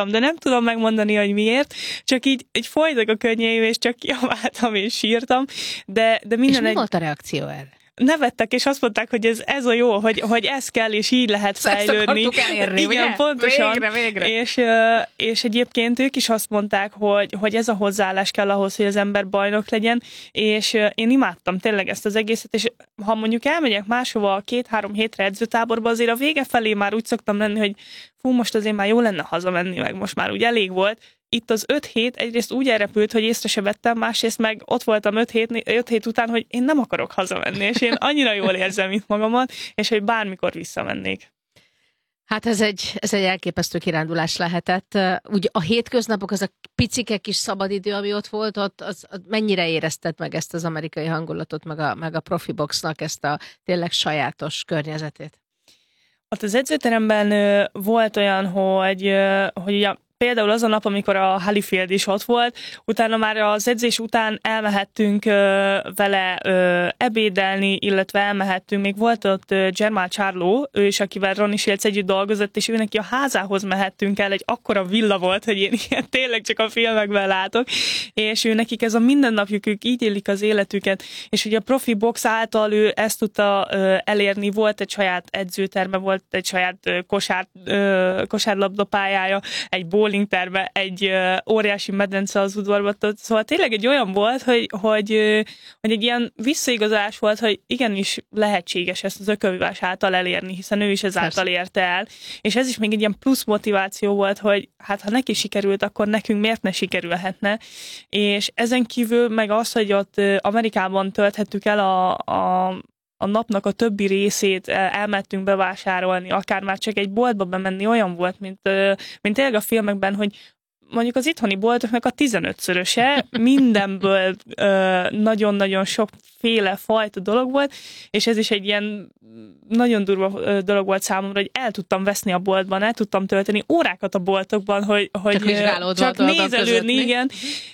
sírtam, de nem tudom megmondani, hogy miért, csak így folytak a könnyeim, és csak kiabáltam és sírtam, de minden és mi volt a reakció erre? Nevettek, és azt mondták, hogy ez a jó, hogy ez kell, és így lehet fejlődni. Ezt elérni, igen, ugye? pontosan. Végre. És egyébként ők is azt mondták, hogy ez a hozzáállás kell ahhoz, hogy az ember bajnok legyen, és én imádtam tényleg ezt az egészet, és ha mondjuk elmegyek máshova 2-3 hétre edzőtáborba, azért a vége felé már úgy szoktam lenni, hogy most azért már jó lenne hazamenni, meg most már úgy elég volt. Itt az 5 hét egyrészt úgy elrepült, hogy észre se vettem, másrészt meg ott voltam 5 hét után, hogy én nem akarok hazamenni, és én annyira jól érzem itt magamat, és hogy bármikor visszamennék. Hát ez egy elképesztő kirándulás lehetett. Ugye a hétköznapok, az a picike kis szabadidő, ami ott volt, az mennyire érezted meg ezt az amerikai hangulatot, meg a profi boxnak ezt a tényleg sajátos környezetét? Ott az edzőteremben volt olyan, hogy ugye például az a nap, amikor a Holyfield is ott volt, utána már az edzés után elmehettünk vele ebédelni, illetve elmehettünk, még volt ott Jermall Charlo, ő is, akivel Ronnie Shields együtt dolgozott, és ő neki a házához mehettünk el, egy akkora villa volt, hogy én ilyen tényleg csak a filmekben látok, és ő nekik ez a mindennapjuk, ők így élik az életüket, és ugye a profi box által ő ezt tudta elérni, volt egy saját edzőterme, volt egy saját kosárlabdapályája, egy bowlingterme, egy óriási medence az udvarban, szóval tényleg egy olyan volt, hogy egy ilyen visszaigazolás volt, hogy igenis lehetséges ezt az ökölvívás által elérni, hiszen ő is ezáltal érte el, és ez is még egy ilyen plusz motiváció volt, hogy hát ha neki sikerült, akkor nekünk miért ne sikerülhetne, és ezen kívül meg az, hogy ott Amerikában tölthettük el a napnak a többi részét, elmentünk bevásárolni, akár már csak egy boltba bemenni, olyan volt, mint tényleg a filmekben, hogy mondjuk az itthoni boltoknak a 15-szöröse, mindenből nagyon-nagyon sokféle fajta dolog volt, és ez is egy ilyen nagyon durva dolog volt számomra, hogy el tudtam veszni a boltban, el tudtam tölteni órákat a boltokban, hogy csak nézelődni, igen.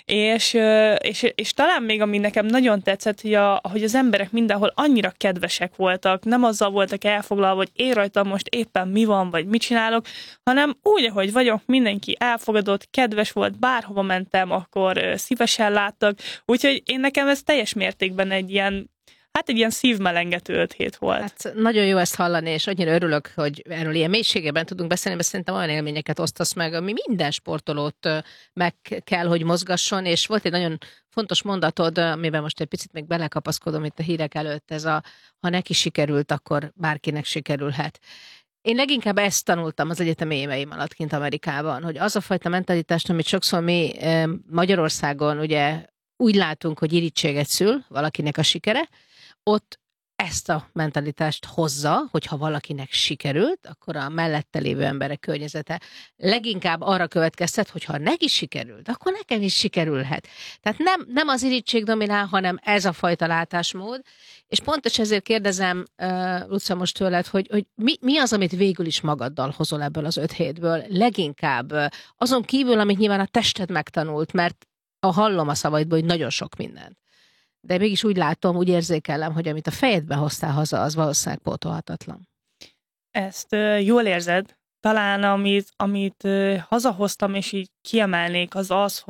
És talán még ami nekem nagyon tetszett, hogy az emberek mindenhol annyira kedvesek voltak, nem azzal voltak elfoglalva, hogy én rajtam most éppen mi van, vagy mit csinálok, hanem úgy, ahogy vagyok, mindenki elfogadott, kedves volt, bárhova mentem, akkor szívesen láttak, úgyhogy nekem ez teljes mértékben egy ilyen szívmelengető 5 hét volt. Hát nagyon jó ezt hallani, és annyira örülök, hogy erről ilyen mélységében tudunk beszélni, mert szerintem olyan élményeket osztasz meg, ami minden sportolót meg kell, hogy mozgasson, és volt egy nagyon fontos mondatod, amiben most egy picit még belekapaszkodom itt a hírek előtt, ez ha neki sikerült, akkor bárkinek sikerülhet. Én leginkább ezt tanultam az egyetemi éveim alatt kint Amerikában, hogy az a fajta mentalitást, amit sokszor mi Magyarországon ugye úgy látunk, hogy irítséget szül valakinek a sikere, ott ezt a mentalitást hozza, hogyha valakinek sikerült, akkor a mellette lévő emberek környezete leginkább arra következtet, hogy ha neki sikerült, akkor nekem is sikerülhet. Tehát nem az irítség dominál, hanem ez a fajta látásmód, és pontos ezért kérdezem, Luca, most tőled, hogy mi az, amit végül is magaddal hozol ebből az 5 hétből, leginkább azon kívül, amit nyilván a tested megtanult, mert hallom a szavaidból, hogy nagyon sok mindent. De mégis úgy látom, úgy érzékelem, hogy amit a fejedbe hoztál haza, az valószínűleg pótolhatatlan. Ezt jól érzed. Talán amit hazahoztam, és így kiemelnék, az az,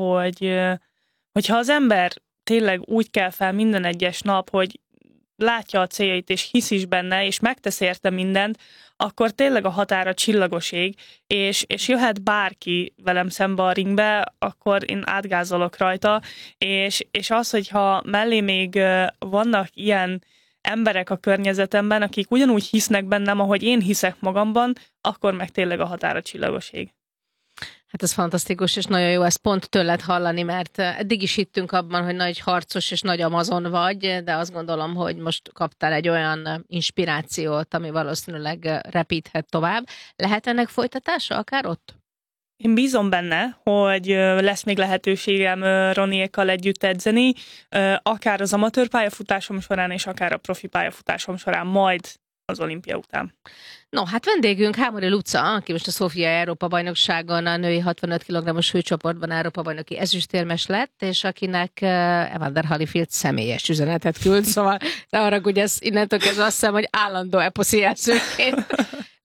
hogyha az ember tényleg úgy kell fel minden egyes nap, hogy látja a céljait, és hisz is benne, és megtesz érte mindent, akkor tényleg a határa csillagos ég, és jöhet bárki velem szembe a ringbe, akkor én átgázolok rajta, és az, hogyha mellé még vannak ilyen emberek a környezetemben, akik ugyanúgy hisznek bennem, ahogy én hiszek magamban, akkor meg tényleg a határa csillagos ég. Hát ez fantasztikus, és nagyon jó ezt pont tőled hallani, mert eddig is hittünk abban, hogy nagy harcos és nagy amazon vagy, de azt gondolom, hogy most kaptál egy olyan inspirációt, ami valószínűleg repíthet tovább. Lehet ennek folytatása akár ott? Én bízom benne, hogy lesz még lehetőségem Roniékkal együtt edzeni, akár az amatőr pályafutásom során, és akár a profi pályafutásom során, majd az olimpia után. No, hát vendégünk Hámori Luca, aki most a Szófiai Európa-bajnokságon a női 65 kg-os hőcsoportban Európa-bajnoki ezüstérmes lett, és akinek Evander Holyfield személyes üzenetet küld, szóval ne haragudj, ez innentől kezdve azt hiszem, hogy állandó eposzi jelzőként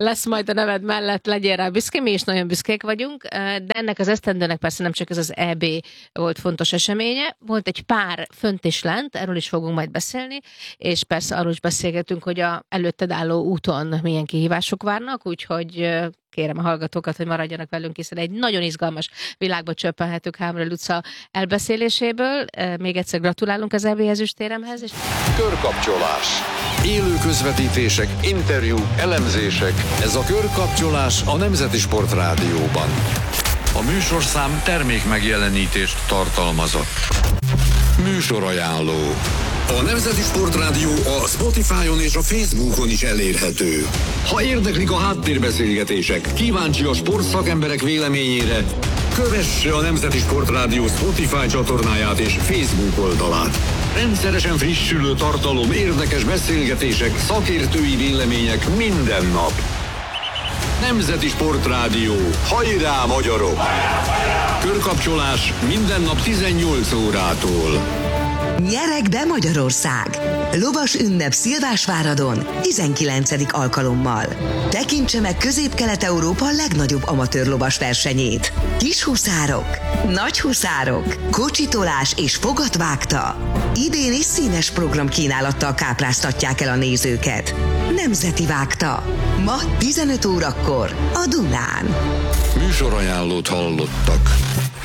lesz majd a neved mellett, legyél rá büszke, mi is nagyon büszkék vagyunk, de ennek az esztendőnek persze nem csak ez az EB volt fontos eseménye, volt egy pár fönt és lent, erről is fogunk majd beszélni, és persze arról is beszélgetünk, hogy a előtted álló úton milyen kihívások várnak, úgyhogy kérem a hallgatókat, hogy maradjanak velünk, hiszen egy nagyon izgalmas világba csöppenhetők Hámori Luca elbeszéléséből. Még egyszer gratulálunk az EB ezüstéremhez. És... Körkapcsolás. Élő közvetítések, interjúk, elemzések. Ez a Körkapcsolás a Nemzeti Sport Rádióban. A műsorszám termékmegjelenítést tartalmazott. Műsorajánló. A Nemzeti Sport Rádió a Spotify-on és a Facebookon is elérhető. Ha érdeklik a háttérbeszélgetések, kíváncsi a sportszakemberek véleményére, kövesse a Nemzeti Sport Rádió Spotify csatornáját és Facebook oldalát. Rendszeresen frissülő tartalom, érdekes beszélgetések, szakértői vélemények minden nap. Nemzeti Sport Rádió. Hajrá, magyarok! Körkapcsolás minden nap 18 órától. Nyerek be Magyarország! Lovas ünnep Szilvásváradon 19. alkalommal. Tekintse meg Közép-Kelet-Európa legnagyobb amatőr lovas versenyét. Kis huszárok, nagy huszárok, kocsitolás és fogatvágta. Idén is színes programkínálattal kápráztatják el a nézőket. Nemzeti vágta. Ma 15 órakor a Dunán. Műsorajánlót hallottak.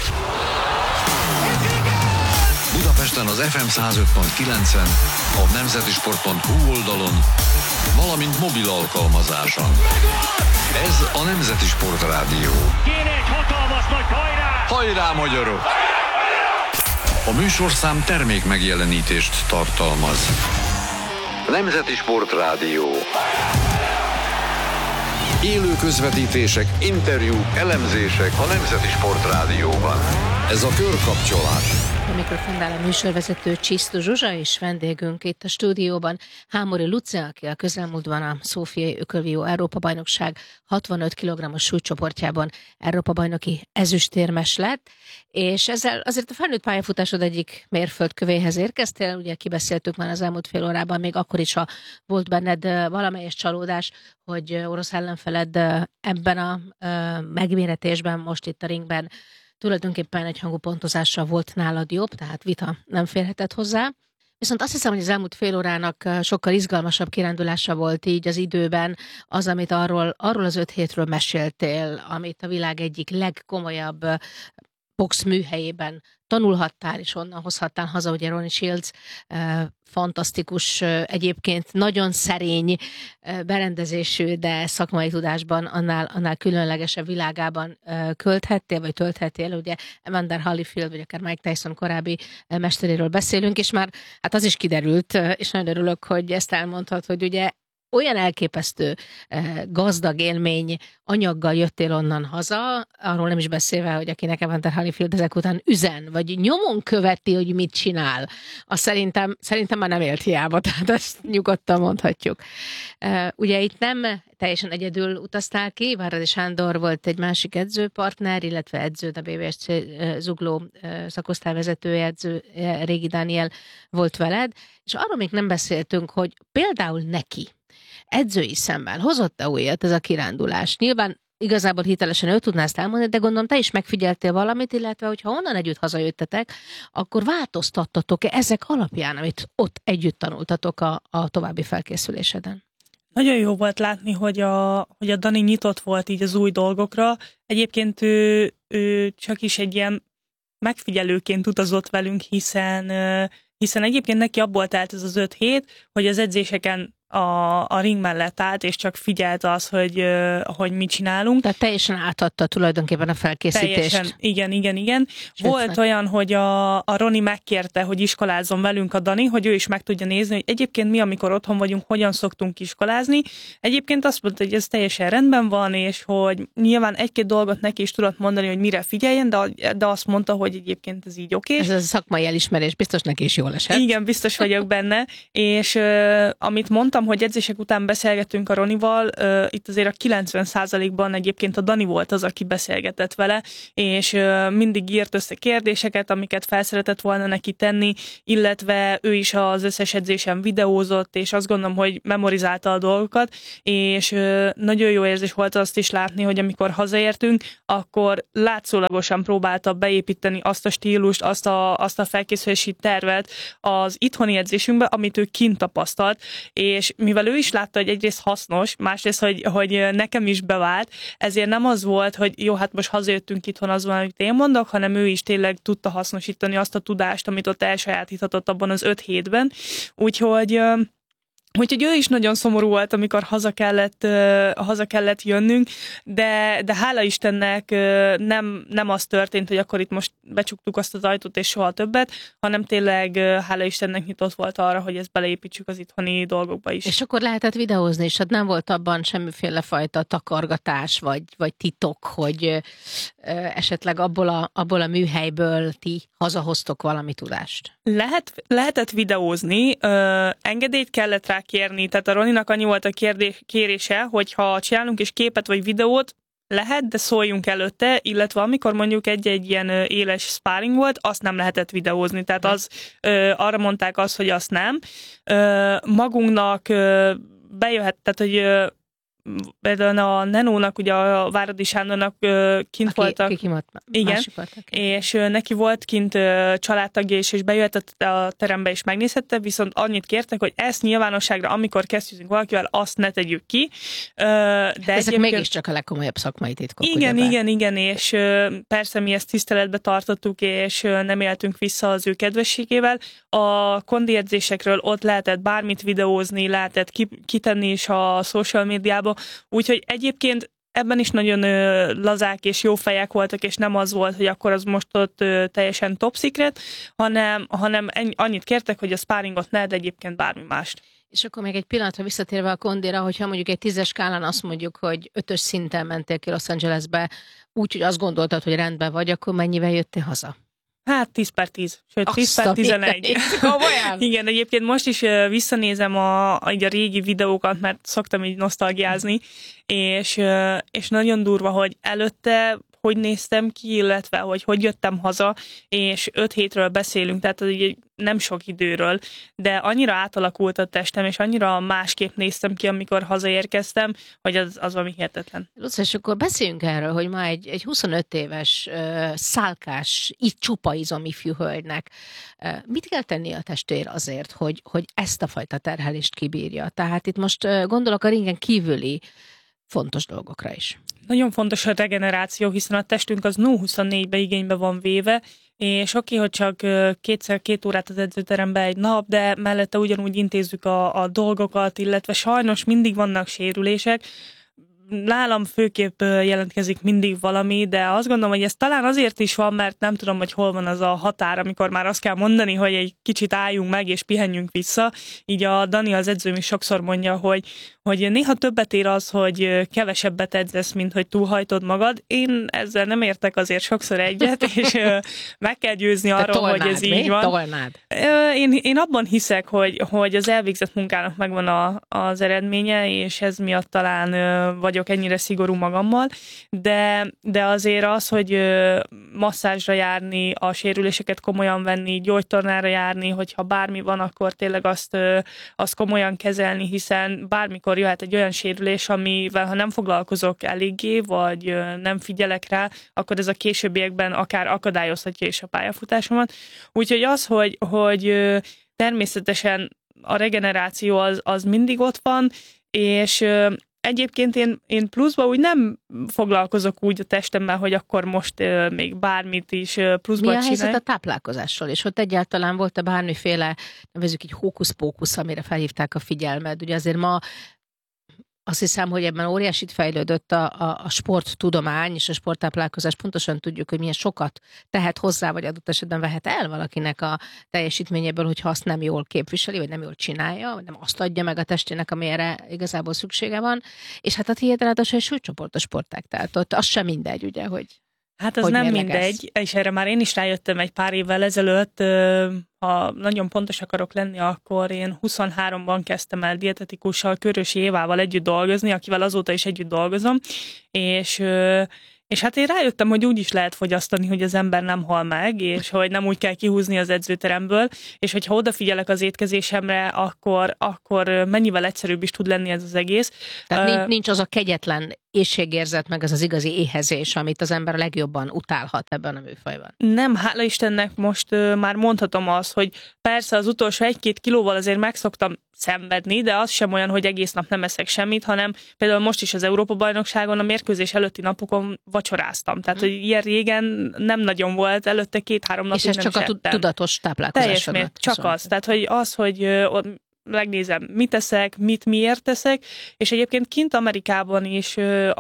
Budapesten az FM 105.9-en, a nemzetisport.hu oldalon, valamint mobil alkalmazáson. Ez a Nemzeti Sport Rádió. Kéne egy hatalmas nagy hajrá! Hajrá, magyarok! A műsorszám termékmegjelenítést tartalmaz. Nemzeti Sport Rádió. Élő közvetítések, interjúk, elemzések a Nemzeti Sport Rádióban. Ez a Körkapcsolás. A mikrofonnál a műsorvezető Csisztu Zsuzsa, és vendégünk itt a stúdióban Hámori Luca, aki a közelmúltban a Szófiai Ökölvívó Európa-bajnokság 65 kg-os súlycsoportjában Európa-bajnoki ezüstérmes lett, és ezzel azért a felnőtt pályafutásod egyik mérföldkövéhez érkeztél, ugye kibeszéltük már az elmúlt fél órában, még akkor is, ha volt benned valamelyes csalódás, hogy orosz ellenfeled ebben a megméretésben, most itt a ringben tulajdonképpen egyhangú pontozással volt nálad jobb, tehát vita nem férhetett hozzá. Viszont azt hiszem, hogy az elmúlt fél órának sokkal izgalmasabb kirándulása volt így az időben az, amit arról az 5 hétről meséltél, amit a világ egyik legkomolyabb box műhelyében tanulhattál, és onnan hozhattál haza, ugye Ronnie Shields fantasztikus, egyébként nagyon szerény berendezésű, de szakmai tudásban annál különlegesebb világában tölthetél, ugye Evander Holyfield, vagy akár Mike Tyson korábbi mesteréről beszélünk, és már hát az is kiderült, és nagyon örülök, hogy ezt elmondhat, hogy ugye olyan elképesztő gazdag élmény anyaggal jöttél onnan haza, arról nem is beszélve, hogy akinek Evander Holyfield ezek után üzen, vagy nyomon követi, hogy mit csinál, azt szerintem már nem élt hiába, tehát ezt nyugodtan mondhatjuk. Ugye itt nem teljesen egyedül utaztál ki, Váradi Sándor volt egy másik edzőpartner, illetve edződ, a BBSC Zugló szakosztályvezetője, edző Régi Dániel volt veled, és arról még nem beszéltünk, hogy például neki edzői szemben hozott-e újat ez a kirándulás? Nyilván igazából hitelesen ő tudná ezt elmondani, de gondolom te is megfigyeltél valamit, illetve hogyha onnan együtt hazajöttetek, akkor változtattatok-e ezek alapján, amit ott együtt tanultatok a további felkészüléseden? Nagyon jó volt látni, hogy a Dani nyitott volt így az új dolgokra. Egyébként ő csak is egy ilyen megfigyelőként utazott velünk, hiszen egyébként neki abból telt ez az 5 hét, hogy az edzéseken a ring mellett állt, és csak figyelt az, hogy mit csinálunk. Tehát teljesen átadta tulajdonképpen a felkészítést. Teljesen, igen. Volt olyan, hogy a Roni megkérte, hogy iskolázzon velünk a Dani, hogy ő is meg tudja nézni, hogy egyébként mi, amikor otthon vagyunk, hogyan szoktunk iskolázni. Egyébként azt mondta, hogy ez teljesen rendben van, és hogy nyilván egy-két dolgot neki is tudott mondani, hogy mire figyeljen, de azt mondta, hogy egyébként ez így oké. Ez a szakmai elismerés biztos neki is jól esett. Igen, biztos vagyok benne, és amit mondtam mondtam, hogy edzések után beszélgettünk a Ronival, itt azért a 90%-ban egyébként a Dani volt az, aki beszélgetett vele, és mindig írt össze kérdéseket, amiket fel szeretett volna neki tenni, illetve ő is az összes edzésen videózott, és azt gondolom, hogy memorizálta a dolgokat, és nagyon jó érzés volt azt is látni, hogy amikor hazaértünk, akkor látszólagosan próbálta beépíteni azt a stílust, azt a felkészülési tervet az itthoni edzésünkbe, amit ő kint tapasztalt, és mivel ő is látta, hogy egyrészt hasznos, másrészt, hogy nekem is bevált, ezért nem az volt, hogy jó, hát most hazajöttünk itthon, az van, amit én mondok, hanem ő is tényleg tudta hasznosítani azt a tudást, amit ott elsajátíthatott abban az 5 hétben. Úgyhogy ő is nagyon szomorú volt, amikor haza kellett jönnünk, de hála Istennek nem az történt, hogy akkor itt most becsuktuk azt az ajtót, és soha többet, hanem tényleg hála Istennek nyitott volt arra, hogy ezt beleépítsük az itthoni dolgokba is. És akkor lehetett videózni, és hát nem volt abban semmiféle fajta takargatás, vagy titok, hogy esetleg abból a műhelyből ti hazahoztok valami tudást? Lehetett videózni, engedélyt kellett rá kérni, tehát a Roninak annyi volt a kérése, hogy ha csinálunk is képet vagy videót, lehet, de szóljunk előtte, illetve amikor mondjuk egy ilyen éles sparring volt, azt nem lehetett videózni, tehát arra mondták azt, hogy azt nem. Magunknak bejöhet, tehát hogy például a Nenónak, ugye a Váradi Sándornak kint voltak. Igen, és neki volt kint családtagja is, és bejöhetett a terembe és megnézhette, viszont annyit kértek, hogy ezt nyilvánosságra, amikor kezdjük valakivel, azt ne tegyük ki. De ezek mégiscsak a legkomolyabb szakmai titkok. Igen, és persze mi ezt tiszteletbe tartottuk, és nem éltünk vissza az ő kedvességével. A kondi edzésekről ott lehetett bármit videózni, lehetett kitenni is a social médiába, úgyhogy egyébként ebben is nagyon lazák és jó fejek voltak, és nem az volt, hogy akkor az most ott teljesen top secret, hanem annyit kértek, hogy a sparringot ne, de egyébként bármi mást. És akkor még egy pillanatra visszatérve a kondira, hogyha mondjuk egy 10-es skálán azt mondjuk, hogy 5-ös szinten mentél ki Los Angelesbe, úgyhogy azt gondoltad, hogy rendben vagy, akkor mennyivel jöttél haza? Hát 10/10, sőt 10/11. Igen, egyébként most is visszanézem a régi videókat, mert szoktam így nosztalgiázni, és nagyon durva, hogy előtte hogy néztem ki, illetve hogy jöttem haza, és 5 hétről beszélünk, tehát az nem sok időről, de annyira átalakult a testem, és annyira másképp néztem ki, amikor hazaérkeztem, hogy az valami hihetetlen. Luca, és akkor beszéljünk erről, hogy ma egy 25 éves szálkás, csupa izom ifjú hölgynek mit kell tenni a testvér azért, hogy ezt a fajta terhelést kibírja? Tehát itt most gondolok a ringen kívüli fontos dolgokra is. Nagyon fontos a regeneráció, hiszen a testünk az 0-24-be igénybe van véve, és oké, hogy csak 2 órát az edzőteremben egy nap, de mellette ugyanúgy intézzük a dolgokat, illetve sajnos mindig vannak sérülések. Nálam főképp jelentkezik mindig valami, de azt gondolom, hogy ez talán azért is van, mert nem tudom, hogy hol van az a határ, amikor már azt kell mondani, hogy egy kicsit álljunk meg és pihenjünk vissza. Így a Dani, az edzőm is sokszor mondja, hogy néha többet ér az, hogy kevesebbet edzesz, mint hogy túlhajtod magad. Én ezzel nem értek azért sokszor egyet, és meg kell győzni arról, hogy ez így van. Tolnád. Én abban hiszek, hogy az elvégzett munkának megvan az eredménye, és ez miatt talán vagyok ennyire szigorú magammal, de azért az, hogy masszázsra járni, a sérüléseket komolyan venni, gyógytornára járni, hogyha bármi van, akkor tényleg azt komolyan kezelni, hiszen bármikor jöhet egy olyan sérülés, amivel ha nem foglalkozok eléggé, vagy nem figyelek rá, akkor ez a későbbiekben akár akadályozhatja is a pályafutásomat. Úgyhogy az, hogy természetesen a regeneráció az mindig ott van, és egyébként én pluszban úgy nem foglalkozok úgy a testemmel, hogy akkor most még bármit is pluszban csinálj. Mi a helyzet a táplálkozással? És ott egyáltalán volt-e bármiféle, nevezzük így hókusz-pókusz, amire felhívták a figyelmed? Ugye azért ma azt hiszem, hogy ebben óriásit fejlődött a sporttudomány és a sporttáplálkozás. Pontosan tudjuk, hogy milyen sokat tehet hozzá, vagy adott esetben vehet el valakinek a teljesítményéből, hogyha azt nem jól képviseli, vagy nem jól csinálja, vagy nem azt adja meg a testének, amire igazából szüksége van. És hát a tiéd ráadásul egy súlycsoportos sportág, tehát ott az sem mindegy, ugye, hogy... Hát ez hogy nem mérlegelsz? mindegy, és erre már én is rájöttem egy pár évvel ezelőtt, ha nagyon pontos akarok lenni, akkor én 23-ban kezdtem el dietetikussal, Körösi Évával együtt dolgozni, akivel azóta is együtt dolgozom, és hát én rájöttem, hogy úgy is lehet fogyasztani, hogy az ember nem hal meg, és hogy nem úgy kell kihúzni az edzőteremből, és hogyha odafigyelek az étkezésemre, akkor mennyivel egyszerűbb is tud lenni ez az egész. Tehát nincs az a kegyetlen éhségérzet, meg az az igazi éhezés, amit az ember a legjobban utálhat ebben a műfajban. Nem, hála Istennek most már mondhatom azt, hogy persze az utolsó 1-2 kilóval azért megszoktam szenvedni, de az sem olyan, hogy egész nap nem eszek semmit, hanem például most is az Európa-bajnokságon a mérkőzés előtti napokon vacsoráztam. Tehát, hogy ilyen régen nem nagyon volt, előtte 2-3 napig és ez nem csak is a ettem. tudatos táplálkozásodnak. Csak az. Tehát, hogy megnézem, mit eszek, miért teszek, és egyébként kint Amerikában is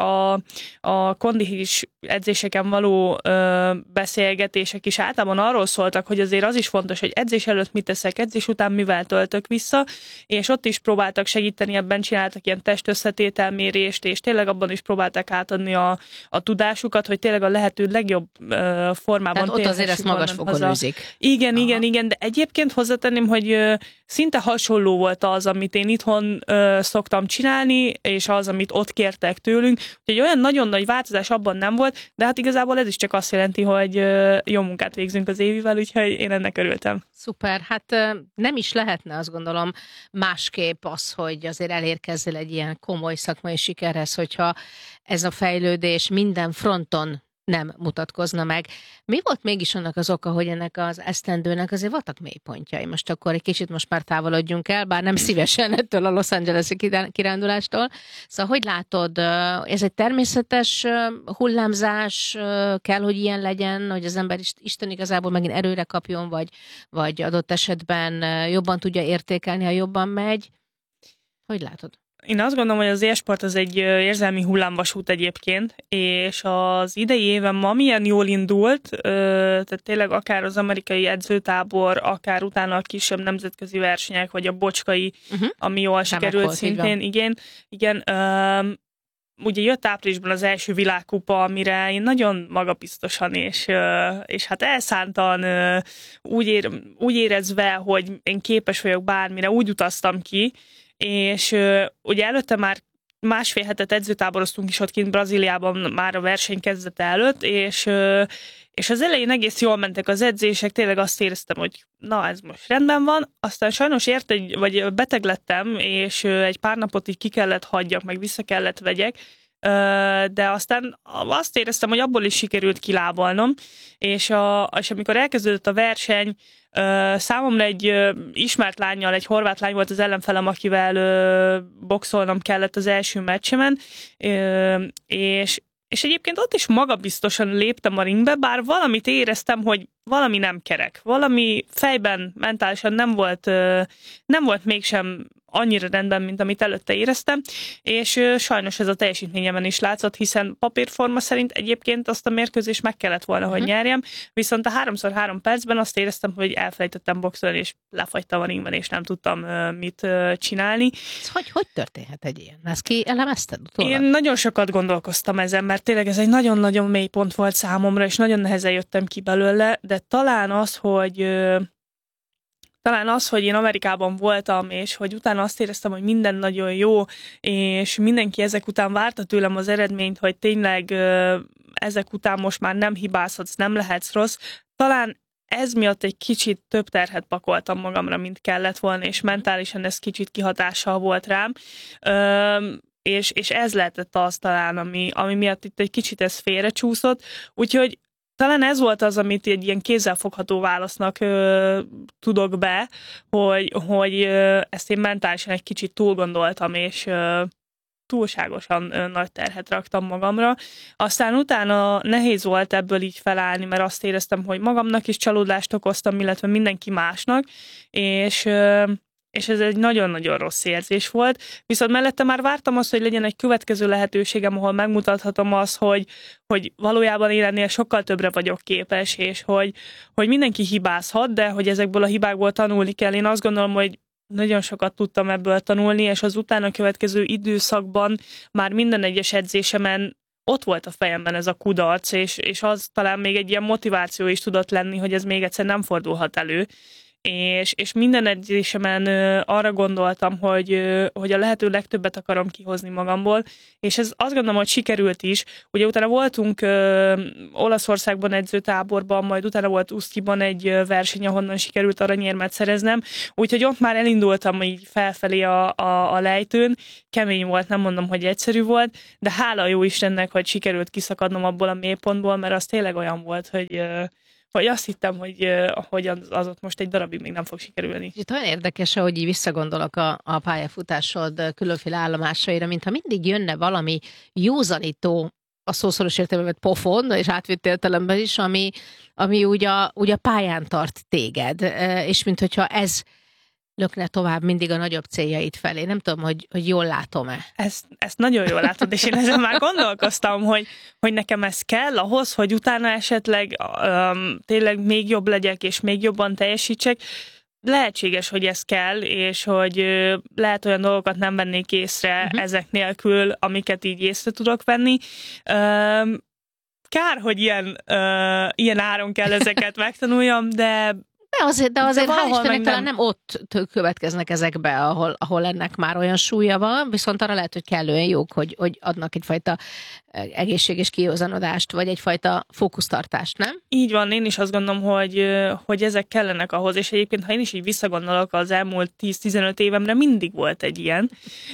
a kondis edzéseken való beszélgetések is általában arról szóltak, hogy azért az is fontos, hogy edzés előtt mit teszek, edzés után mivel töltök vissza, és ott is próbáltak segíteni, ebben csináltak ilyen testösszetételmérést, és tényleg abban is próbálták átadni a tudásukat, hogy tényleg a lehető legjobb formában. Tehát ott azért ezt magas fokon űzik. Igen, de egyébként hozzátenném, hogy szinte hasonló volt az, amit én itthon szoktam csinálni, és az, amit ott kértek tőlünk. Úgyhogy olyan nagyon nagy változás abban nem volt, de hát igazából ez is csak azt jelenti, hogy jó munkát végzünk az Évivel, úgyhogy én ennek örültem. Szuper, hát nem is lehetne, azt gondolom, másképp az, hogy azért elérkezzel egy ilyen komoly szakmai sikerhez, hogyha ez a fejlődés minden fronton nem mutatkozna meg. Mi volt mégis annak az oka, hogy ennek az esztendőnek azért voltak mélypontjai? Most akkor egy kicsit most már távolodjunk el, bár nem szívesen ettől a Los Angeles-i kirándulástól. Szóval hogy látod, ez egy természetes hullámzás, kell, hogy ilyen legyen, hogy az ember Isten igazából megint erőre kapjon, vagy adott esetben jobban tudja értékelni, ha jobban megy? Hogy látod? Én azt gondolom, hogy az élsport az egy érzelmi hullámvasút egyébként, és az idei éven ma milyen jól indult, tehát tényleg akár az amerikai edzőtábor, akár utána a kisebb nemzetközi versenyek, vagy a bocskai, ami jól sikerült szintén. Igen. Ugye jött áprilisban az első világkupa, amire én nagyon magabiztosan és hát elszántan úgy érezve, hogy én képes vagyok bármire, úgy utaztam ki, és ugye előtte már 1,5 hetet edzőtáboroztunk is ott kint Brazíliában már a verseny kezdete előtt, és az elején egész jól mentek az edzések, tényleg azt éreztem, hogy na, ez most rendben van, aztán sajnos vagy beteg lettem, és egy pár napot így ki kellett hagyjak, meg vissza kellett vegyek, de aztán azt éreztem, hogy abból is sikerült kilábalnom, és amikor elkezdődött a verseny, számomra egy ismert lánnyal, egy horvát lány volt az ellenfelem, akivel boxolnom kellett az első meccsemen, és egyébként ott is magabiztosan léptem a ringbe, bár valamit éreztem, hogy valami nem kerek. Valami fejben, mentálisan nem volt mégsem annyira rendben, mint amit előtte éreztem, és sajnos ez a teljesítményemen is látszott, hiszen papírforma szerint egyébként azt a mérkőzést meg kellett volna, hogy nyerjem, viszont a 3x3 percben azt éreztem, hogy elfelejtettem boxolni, és lefagytam a ringben, és nem tudtam mit csinálni. Hogy történhet egy ilyen? Ezt ki elemezted utólag? Én nagyon sokat gondolkoztam ezen, mert tényleg ez egy nagyon-nagyon mély pont volt számomra, és nagyon nehezen jöttem ki belőle, de talán az, hogy én Amerikában voltam, és hogy utána azt éreztem, hogy minden nagyon jó, és mindenki ezek után várta tőlem az eredményt, hogy tényleg ezek után most már nem hibázhatsz, nem lehetsz rossz. Talán ez miatt egy kicsit több terhet pakoltam magamra, mint kellett volna, és mentálisan ez kicsit kihatással volt rám. És ez lehetett az talán, ami miatt itt egy kicsit ez félrecsúszott. Úgyhogy talán ez volt az, amit egy ilyen kézzelfogható válasznak tudok be, hogy ezt én mentálisan egy kicsit túlgondoltam, és túlságosan nagy terhet raktam magamra. Aztán utána nehéz volt ebből így felállni, mert azt éreztem, hogy magamnak is csalódást okoztam, illetve mindenki másnak, és ez egy nagyon-nagyon rossz érzés volt. Viszont mellette már vártam azt, hogy legyen egy következő lehetőségem, ahol megmutathatom azt, hogy valójában én ennél sokkal többre vagyok képes, és hogy mindenki hibázhat, de hogy ezekből a hibákból tanulni kell. Én azt gondolom, hogy nagyon sokat tudtam ebből tanulni, és az utána következő időszakban már minden egyes edzésemen ott volt a fejemben ez a kudarc, és az talán még egy ilyen motiváció is tudott lenni, hogy ez még egyszer nem fordulhat elő. És minden edzésemen arra gondoltam, hogy a lehető legtöbbet akarom kihozni magamból, és ez azt gondolom, hogy sikerült is. Ugye utána voltunk Olaszországban edzőtáborban, majd utána volt Usztiban egy verseny, ahonnan sikerült aranyérmet szereznem, úgyhogy ott már elindultam így felfelé a lejtőn. Kemény volt, nem mondom, hogy egyszerű volt, de hála jó Istennek, hogy sikerült kiszakadnom abból a mélypontból, mert az tényleg olyan volt, hogy azt hittem, hogy az ott most egy darabig még nem fog sikerülni. Itt olyan érdekes, hogy így visszagondolok a pályafutásod különféle állomásaira, mintha mindig jönne valami józanító, a szószoros értelemben pofon, és átvitt értelemben is, ami úgy a pályán tart téged, és minthogyha ez lökne tovább mindig a nagyobb céljaid felé. Nem tudom, hogy jól látom-e. Ezt nagyon jól látod, és én ezen már gondolkoztam, hogy nekem ez kell ahhoz, hogy utána esetleg tényleg még jobb legyek, és még jobban teljesítsek. Lehetséges, hogy ez kell, és hogy lehet olyan dolgokat nem vennék észre ezek nélkül, amiket így észre tudok venni. Kár, hogy ilyen áron kell ezeket megtanuljam, de De azért hál' Istennek talán nem ott következnek ezekbe, ahol ennek már olyan súlya van, viszont arra lehet, hogy kellően jók, hogy adnak egyfajta egészséges kijózanodást, vagy egyfajta fókusztartást, nem? Így van, én is azt gondolom, hogy ezek kellenek ahhoz, és egyébként, ha én is így visszagondolok, az elmúlt 10-15 évemre mindig volt egy ilyen,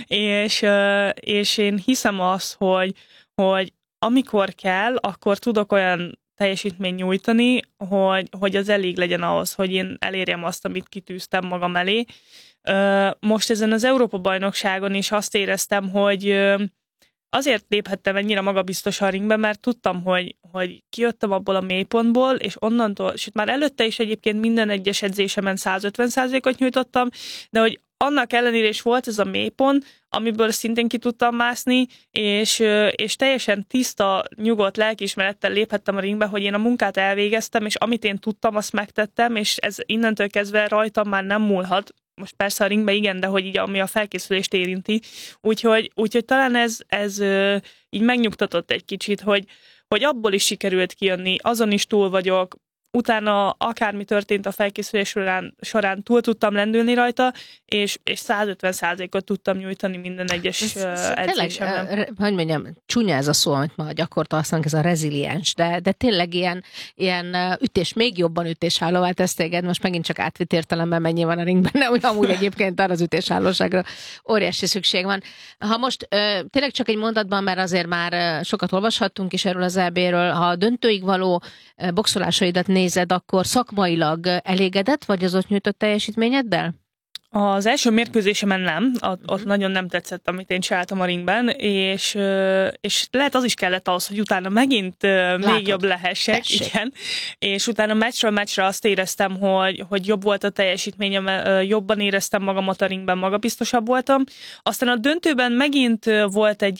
és én hiszem azt, hogy amikor kell, akkor tudok olyan teljesítményt nyújtani, hogy az elég legyen ahhoz, hogy én elérjem azt, amit kitűztem magam elé. Most ezen az Európa-bajnokságon is azt éreztem, hogy azért léphettem ennyire magabiztosan a ringbe, mert tudtam, hogy kijöttem abból a mélypontból, és onnantól, és már előtte is egyébként minden egyes edzésemen 150%-ot nyújtottam, de hogy annak ellenére is volt ez a mélypont, amiből szintén ki tudtam mászni, és teljesen tiszta, nyugodt lelkiismerettel léphettem a ringbe, hogy én a munkát elvégeztem, és amit én tudtam, azt megtettem, és ez innentől kezdve rajtam már nem múlhat. Most persze a ringbe igen, de hogy így ami a felkészülést érinti. Úgyhogy talán ez így megnyugtatott egy kicsit, hogy abból is sikerült kijönni, azon is túl vagyok, utána akármi történt a felkészülés során túl tudtam lendülni rajta, és 150%-ot tudtam nyújtani minden egyes edzésemben. Tényleg, hogy mondjam, csúnya ez a szó, amit ma gyakorta használunk, ez a reziliens, de tényleg ilyen ütés, még jobban ütésállóvá tesz téged, most megint csak átvitt értelemben mennyi van a ringben, de úgy amúgy egyébként arra az ütésállóságra óriási szükség van. Ha most tényleg csak egy mondatban, mert azért már sokat olvashattunk is erről az EB-ről, ha a döntőig való boxolásaidat nézed, akkor szakmailag elégedett vagy az ott nyújtott teljesítményeddel? Az első mérkőzésemen nem, ott nagyon nem tetszett, amit én csináltam a ringben, és lehet az is kellett ahhoz, hogy utána megint még jobb lehessek, igen. És utána meccsről meccsre azt éreztem, hogy jobb volt a teljesítményem, jobban éreztem magamat a ringben, magabiztosabb voltam. Aztán a döntőben megint volt egy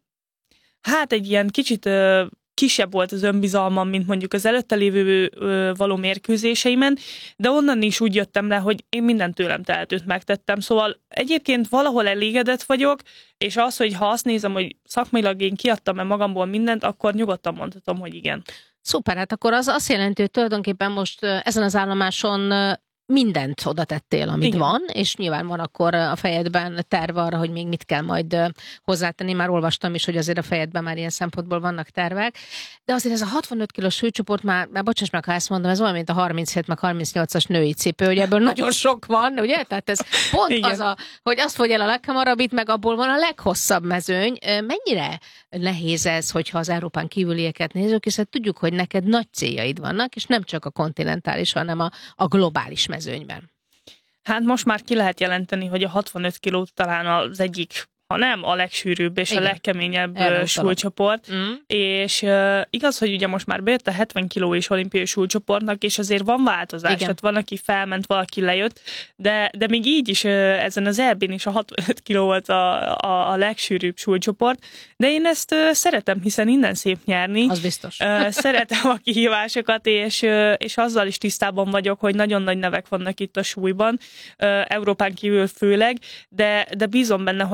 ilyen kicsit kisebb volt az önbizalmam, mint mondjuk az előtte lévő való mérkőzéseimen, de onnan is úgy jöttem le, hogy én mindent tőlem tehetőt megtettem. Szóval egyébként valahol elégedett vagyok, és az, hogy ha azt nézem, hogy szakmailag én kiadtam-e magamból mindent, akkor nyugodtan mondhatom, hogy igen. Szuper, hát akkor az azt jelenti, hogy tulajdonképpen most ezen az állomáson mindent oda tettél, amit igen. van, és nyilván van akkor a fejedben terv arra, hogy még mit kell majd hozzátenni. Már olvastam is, hogy azért a fejedben már ilyen szempontból vannak tervek. De azért ez a 65 kilós súlycsoport már bocsáss meg, ha ezt mondom, ez olyan, mint a 37 meg 38-as női cipő, hogy ebből nagyon sok van, ugye? Tehát ez pont igen. az, hogy azt fogy el a leghamarabit, meg abból van a leghosszabb mezőny. Mennyire nehéz ez, hogyha az Európán kívülieket nézzük, hiszen tudjuk, hogy neked nagy céljaid vannak, és nem csak a kontinentális, hanem a globális mezőnyben. Hát most már ki lehet jelenteni, hogy a 65 kiló talán az egyik, ha nem a legsűrűbb és igen. a legkeményebb súlycsoport. És igaz, hogy ugye most már bejött a 70 kiló is olimpiai súlycsoportnak, és azért van változás, igen. tehát van, aki felment, valaki lejött, de még így is ezen az EB-n is a 65 kiló volt a legsűrűbb súlycsoport, de én ezt szeretem, hiszen innen szép nyerni. Az biztos. Szeretem a kihívásokat, és azzal is tisztában vagyok, hogy nagyon nagy nevek vannak itt a súlyban, Európán kívül főleg, de bízom benne, hogy most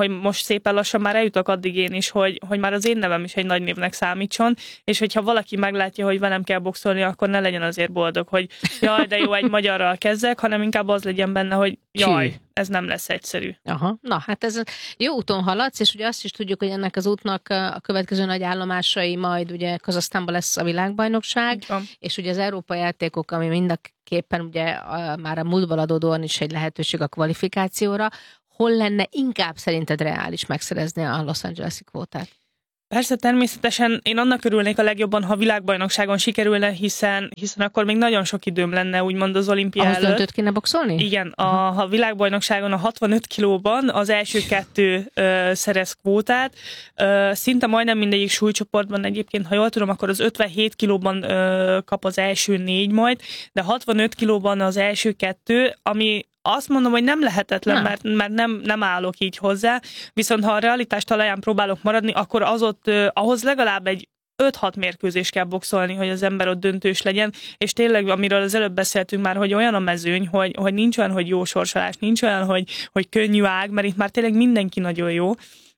szépen lassan már eljutok addig én is, hogy már az én nevem is egy nagy névnek számítson, és hogyha valaki meglátja, hogy velem kell boxolni, akkor ne legyen azért boldog, hogy jaj, de jó, egy magyarral kezdek, hanem inkább az legyen benne, hogy jaj, ez nem lesz egyszerű. Aha, na hát ez jó úton haladsz, és ugye azt is tudjuk, hogy ennek az útnak a következő nagy állomásai majd ugye Kazahsztánban lesz a világbajnokság, és ugye az Európa játékok, ami mindenképpen ugye már a múltból adódóan is egy lehetőség a kvalifikációra. Hol lenne inkább szerinted reális megszerezni a Los Angeles-i kvótát? Persze, természetesen én annak örülnék a legjobban, ha világbajnokságon sikerülne, hiszen akkor még nagyon sok időm lenne, úgymond az olimpia előtt. Ahhoz döntőt kéne boxolni? Igen, ha világbajnokságon a 65 kilóban az első 2 szerez kvótát, szinte majdnem mindegyik súlycsoportban egyébként, ha jól tudom, akkor az 57 kilóban kap az első 4 majd, de 65 kilóban az első 2, ami azt mondom, hogy nem lehetetlen, mert nem állok így hozzá, viszont ha a realitás talaján próbálok maradni, akkor ahhoz legalább egy 5-6 mérkőzés kell boxolni, hogy az ember ott döntős legyen, és tényleg, amiről az előbb beszéltünk már, hogy olyan a mezőny, hogy nincs olyan, hogy jó sorsolás, nincs olyan, hogy könnyű ág, mert itt már tényleg mindenki nagyon jó.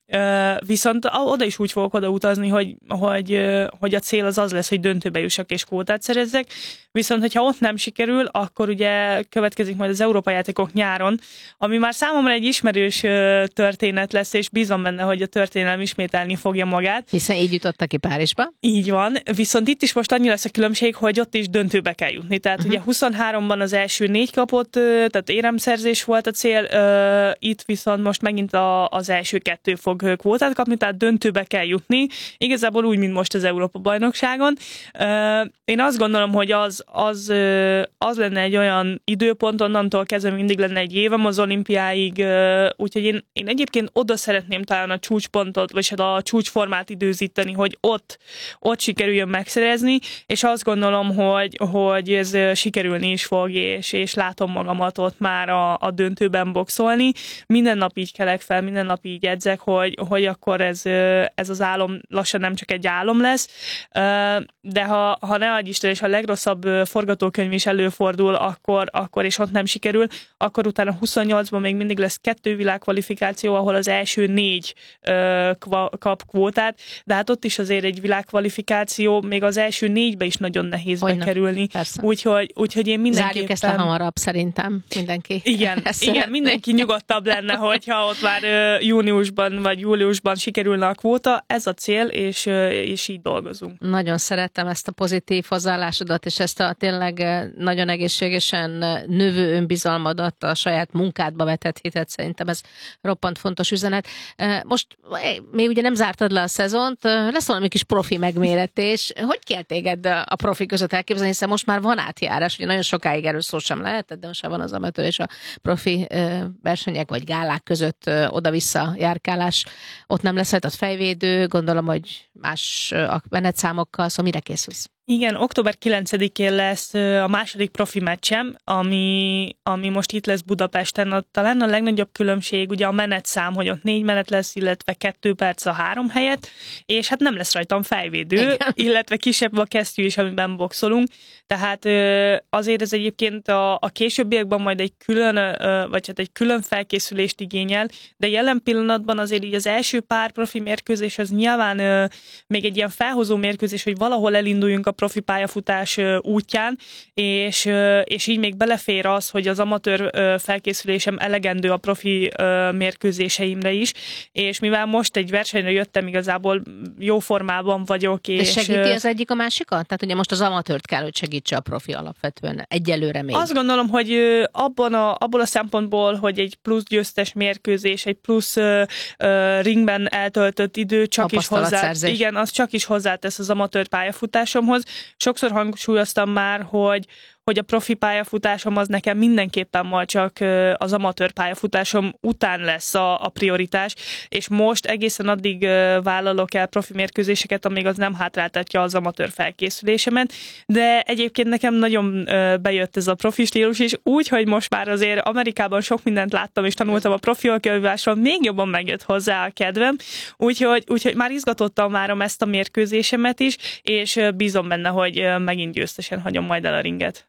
Viszont oda is úgy fogok oda utazni, hogy a cél az lesz, hogy döntőbe jussak és kvótát szerezzek. Viszont, hogyha ott nem sikerül, akkor ugye következik majd az Európa játékok nyáron, ami már számomra egy ismerős történet lesz, és bízom benne, hogy a történelem ismételni fogja magát. Hiszen így jutottak ki Párizsba. Így van, viszont itt is most annyi lesz a különbség, hogy ott is döntőbe kell jutni. Tehát ugye 23-ban az első 4 kapott, tehát éremszerzés volt a cél, itt viszont most megint az első 2 fog kvótát kapni, tehát döntőbe kell jutni. Igazából úgy, mint most az Európa-bajnokságon. Én azt gondolom, hogy az lenne egy olyan időpont, onnantól kezdve mindig lenne egy évem az olimpiáig, úgyhogy én egyébként oda szeretném talán a csúcspontot, vagy a csúcsformát időzíteni, hogy ott sikerüljön megszerezni, és azt gondolom, hogy ez sikerülni is fog, és látom magamat ott már a döntőben boxolni. Minden nap így kelek fel, minden nap így edzek, hogy akkor ez az álom lassan nem csak egy álom lesz, de ha ne adj Isten, és a legrosszabb forgatókönyv is előfordul, akkor és ott nem sikerül, akkor utána 28-ban még mindig lesz 2 világkvalifikáció, ahol az első 4 kap kvótát, de hát ott is azért egy világkvalifikáció, még az első 4-be is nagyon nehéz bekerülni. Úgyhogy én mindenképpen... Zárjuk ezt a hamarabb, szerintem mindenki. Igen, mindenki nyugodtabb lenne, hogyha ott már júniusban vagy júliusban sikerülne a kvóta, ez a cél, és így dolgozunk. Nagyon szerettem ezt a pozitív hozzáállásodat, és ezt a tényleg nagyon egészségesen növő önbizalmadat, a saját munkádba vetett hitet, szerintem ez roppant fontos üzenet. Most még ugye nem zártad le a szezont, lesz valami kis profi megméretés. Hogy kell téged a profi között elképzelni, hiszen most már van átjárás, ugye nagyon sokáig erről szó sem lehetett, de most már van az amatőr és a profi versenyek vagy gálák között oda-vissza járkálás. Ott nem lesz a fejvédő, gondolom, hogy más menetszámokkal, szóval mire készülsz? Igen, október 9-én lesz a második profi meccsem, ami most itt lesz Budapesten. Talán a legnagyobb különbség ugye a menetszám, hogy ott 4 menet lesz, illetve 2 perc a 3 helyet, és hát nem lesz rajtam fejvédő, igen, illetve kisebb a kesztyű is, amiben boxolunk. Tehát azért ez egyébként a későbbiekben majd egy külön felkészülést igényel, de jelen pillanatban azért így az első pár profi mérkőzés az nyilván még egy ilyen felhozó mérkőzés, hogy valahol elinduljunk a profi pályafutás útján, és így még belefér az, hogy az amatőr felkészülésem elegendő a profi mérkőzéseimre is, és mivel most egy versenyre jöttem, igazából jó formában vagyok. És segíti az egyik a másikat? Tehát ugye most az amatőrt kell, hogy segítse a profi alapvetően egyelőre még. Azt gondolom, hogy abból a szempontból, hogy egy plusz győztes mérkőzés, egy plusz ringben eltöltött idő csak is hozzátesz az amatőr pályafutásomhoz. Sokszor hangsúlyoztam már, hogy a profi pályafutásom az nekem mindenképpen majd csak az amatőr pályafutásom után lesz a prioritás, és most egészen addig vállalok el profi mérkőzéseket, amíg az nem hátráltatja az amatőr felkészülésemet, de egyébként nekem nagyon bejött ez a profi stílus is, úgyhogy most már azért Amerikában sok mindent láttam és tanultam a profi alkövásról, még jobban megjött hozzá a kedvem, úgyhogy már izgatottam várom ezt a mérkőzésemet is, és bízom benne, hogy megint győztesen hagyom majd el a ringet.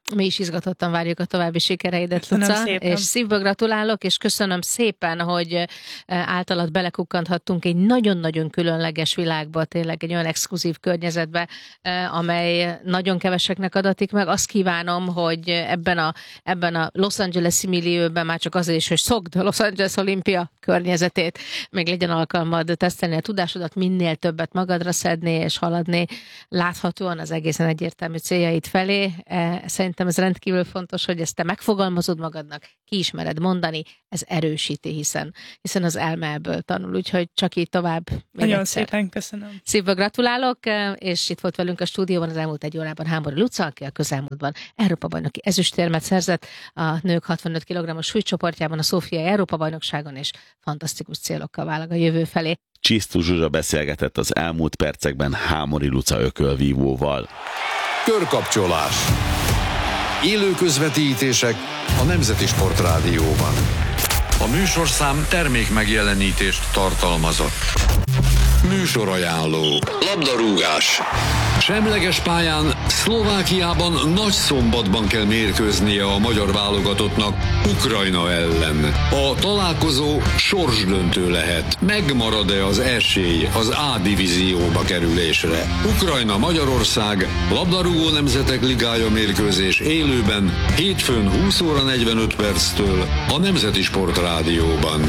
Mi is izgatottan várjuk a további sikereidet, Köszönöm Luca, szépen. és szívből gratulálok, és köszönöm szépen, hogy általad belekukkanthattunk egy nagyon-nagyon különleges világba, tényleg egy olyan exkluzív környezetbe, amely nagyon keveseknek adatik meg. Azt kívánom, hogy ebben a Los Angeles-i millióben már csak azért is, hogy szokd a Los Angeles Olimpia környezetét, még legyen alkalmad tesztelni a tudásodat, minél többet magadra szedni és haladni láthatóan az egészen egyértelmű céljaid felé. Szerintem ez rendkívül fontos, hogy ezt te megfogalmazod magadnak, kiismered mondani, ez erősíti, hiszen az elme ebből tanul, úgyhogy csak így tovább. Nagyon szépen köszönöm. Szívből gratulálok, és itt volt velünk a stúdióban az elmúlt egy órában Hámori Luca, aki a közelmúltban Európa-bajnoki ezüstérmet szerzett a nők 65 kg-os súlycsoportjában a Szófiai Európa-bajnokságon, és fantasztikus célokkal válag a jövő felé. Csisztus Zsuzsa beszélgetett az elmúlt percekben Hámori Luca ökölvívóval. Körkapcsolás. Élő közvetítések a Nemzeti Sport Rádióban. A műsorszám termék megjelenítést tartalmazott. Műsorajánló. Labdarúgás. Semleges pályán Szlovákiában Nagyszombatban kell mérkőznie a magyar válogatottnak Ukrajna ellen. A találkozó sorsdöntő lehet. Megmarad-e az esély az A-divízióba kerülésre? Ukrajna-Magyarország labdarúgó nemzetek ligája mérkőzés élőben hétfőn 20 óra 45 perctől a Nemzeti Sport Rádióban.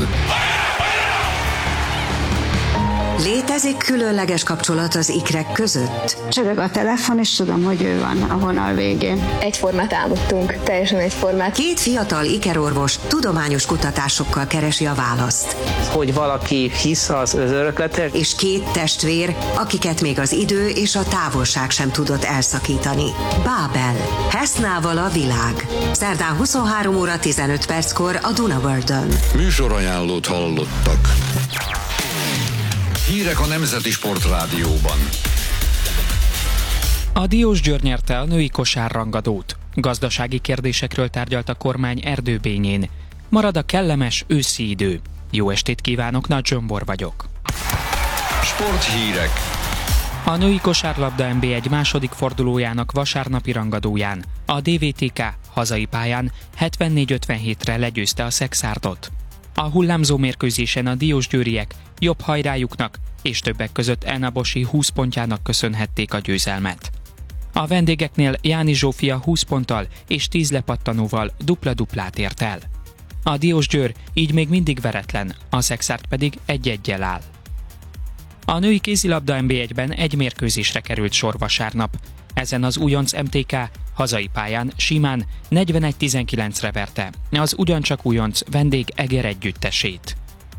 Létezik különleges kapcsolat az ikrek között? Csörög a telefon, és tudom, hogy ő van a vonal végén. Egyformát álmodtunk, teljesen egyformát. Két fiatal ikerorvos tudományos kutatásokkal keresi a választ. Hogy valaki hisz az örökletek. És két testvér, akiket még az idő és a távolság sem tudott elszakítani. Bábel. Hesznával a világ. Szerdán 23 óra 15 perckor a Dunavördön. Műsorajánlót hallottak. Hírek a Nemzeti Sport Rádióban. A Diós Győr nyerte a női kosárrangadót. Gazdasági kérdésekről tárgyalt a kormány Erdőbényén. Marad a kellemes őszi idő. Jó estét kívánok, Nagy Zsombor vagyok. Sporthírek. A női kosárlabda NB1 második fordulójának vasárnapi rangadóján a DVTK hazai pályán 74-57-re legyőzte a Szexárdot. A hullámzó mérkőzésen a diósgyőriek jobb hajrájuknak és többek között Elna Bosi 20 pontjának köszönhették a győzelmet. A vendégeknél Jáni Zsófia 20 ponttal és 10 lepattanóval dupla-duplát ért el. A Diósgyőr így még mindig veretlen, a Szexárd pedig 1-1-jel áll. A női kézilabda NB1-ben egy mérkőzésre került sor vasárnap. Ezen az újonc MTK hazai pályán simán 41-19-re verte az ugyancsak újonc vendég Eger együttesét.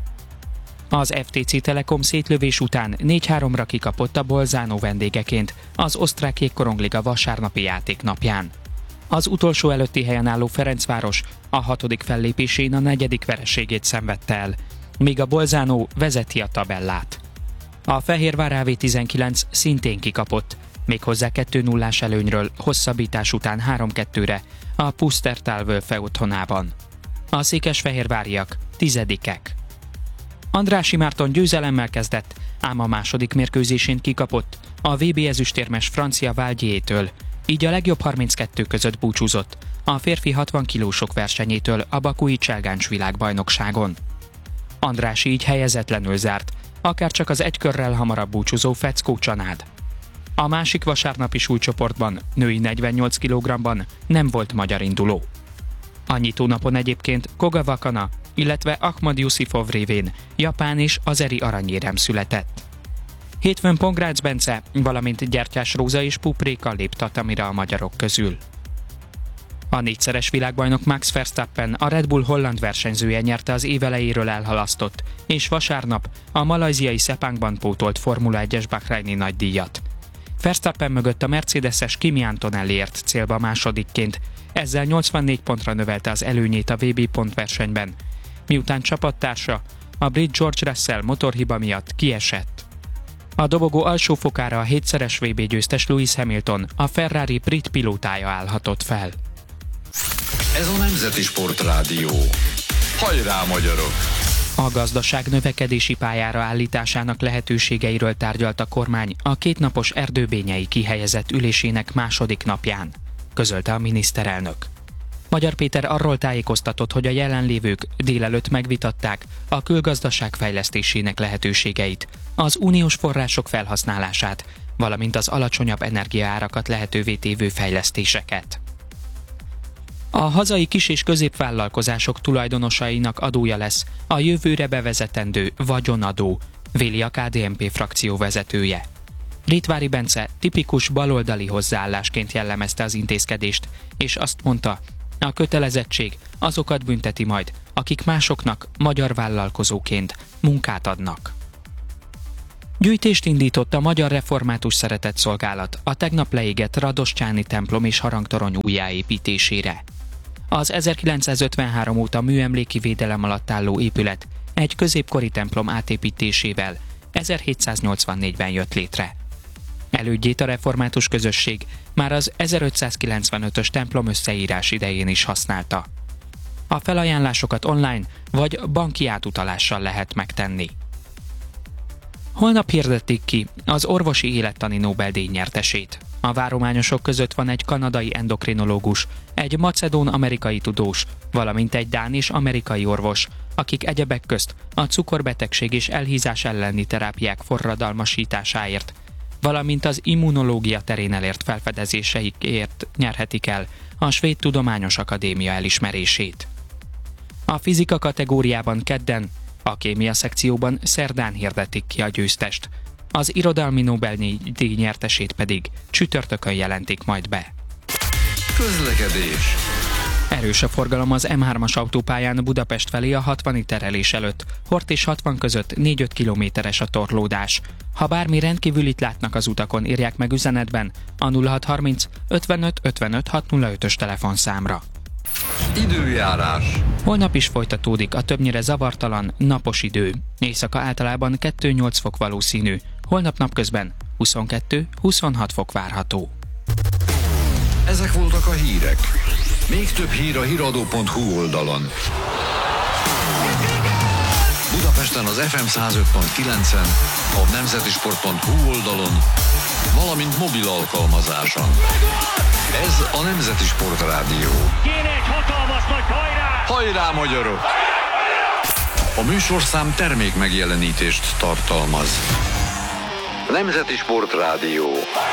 Az FTC Telekom szétlövés után 4-3-ra kikapott a Bolzano vendégeként az osztrák jégkorongliga vasárnapi játéknapján. Az utolsó előtti helyen álló Ferencváros a 6. fellépésén a 4. vereségét szenvedte el, míg a Bolzano vezeti a tabellát. A Fehérvár AV19 szintén kikapott, méghozzá 2-0-ás előnyről hosszabbítás után 3-2-re a Pusztertal-Wölfe otthonában. A székesfehérváriak 10-ek. Andrássy Márton győzelemmel kezdett, ám a második mérkőzésén kikapott a VB ezüstérmes francia Valdiétől, így a legjobb 32 között búcsúzott a férfi 60 kilósok versenyétől a bakui cselgáncs világbajnokságon. Andrássy így helyezetlenül zárt, akárcsak az egy körrel hamarabb búcsúzó Feckó Csanád. A másik vasárnapi súlycsoportban, női 48 kg-ban nem volt magyar induló. A nyitónapon egyébként Koga Wakana, illetve Ahmad Yusifov révén japán és azeri aranyérem született. Hétfőn Pongrácz Bence, valamint Gyertyás Róza és Pupréka lép tatamira a magyarok közül. A 4-szeres világbajnok Max Verstappen, a Red Bull holland versenyzője nyerte az év elejéről elhalasztott, és vasárnap a malajziai Sepangban pótolt Formula 1-es Bahraini nagydíjat. Verstappen mögött a mercedeses Kimi Antonelli ért célba másodikként, ezzel 84 pontra növelte az előnyét a VB pontversenyben, miután csapattársa, a brit George Russell motorhiba miatt kiesett. A dobogó alsó fokára a 7-szeres VB győztes Lewis Hamilton, a Ferrari brit pilótája állhatott fel. Ez a Nemzeti Sport Rádió. Hajrá, magyarok! A gazdaság növekedési pályára állításának lehetőségeiről tárgyalt a kormány a kétnapos erdőbényei kihelyezett ülésének második napján. közölte a miniszterelnök. Magyar Péter arról tájékoztatott, hogy a jelenlévők délelőtt megvitatták a külgazdaság fejlesztésének lehetőségeit, az uniós források felhasználását, valamint az alacsonyabb energiaárakat lehetővé tévő fejlesztéseket. A hazai kis- és középvállalkozások tulajdonosainak adója lesz a jövőre bevezetendő vagyonadó, véli a KDNP frakció vezetője. Ritvári Bence tipikus baloldali hozzáállásként jellemezte az intézkedést, és azt mondta, a kötelezettség azokat bünteti majd, akik másoknak magyar vállalkozóként munkát adnak. Gyűjtést indított a Magyar Református Szeretetszolgálat a tegnap leégett Radoscsáni templom és harangtorony újjáépítésére. Az 1953 óta műemléki védelem alatt álló épület egy középkori templom átépítésével 1784-ben jött létre. Elődjét a református közösség már az 1595-ös templom összeírás idején is használta. A felajánlásokat online vagy banki átutalással lehet megtenni. Holnap hirdetik ki az orvosi élettani Nobel-díj nyertesét. A várományosok között van egy kanadai endokrinológus, egy macedón-amerikai tudós, valamint egy dán és amerikai orvos, akik egyebek közt a cukorbetegség és elhízás elleni terápiák forradalmasításáért, valamint az immunológia terén elért felfedezéseikért nyerhetik el a Svéd Tudományos Akadémia elismerését. A fizika kategóriában kedden, a kémia szekcióban szerdán hirdetik ki a győztest. Az irodalmi Nobel-díj nyertesét pedig csütörtökön jelentik majd be. Közlekedés. Erős a forgalom az M3-as autópályán Budapest felé a 60 terelés előtt. Hort és 60 között 4-5 kilométeres a torlódás. Ha bármi rendkívülit látnak az utakon, írják meg üzenetben a 0630 55 55 605-ös telefonszámra. Időjárás. Holnap is folytatódik a többnyire zavartalan, napos idő. Éjszaka általában 2-8 fok valószínű, holnap napközben 22-26 fok várható. Ezek voltak a hírek. Még több hír a hiradó.hu oldalon. Budapesten az FM 105.9-en, a nemzetisport.hu oldalon, valamint mobil alkalmazáson. Ez a Nemzeti Sport Rádió. Kéne egy hatalmas nagy hajrá! Hajrá, magyarok! A műsorszám termék megjelenítést tartalmaz. Nemzeti Sport Rádió.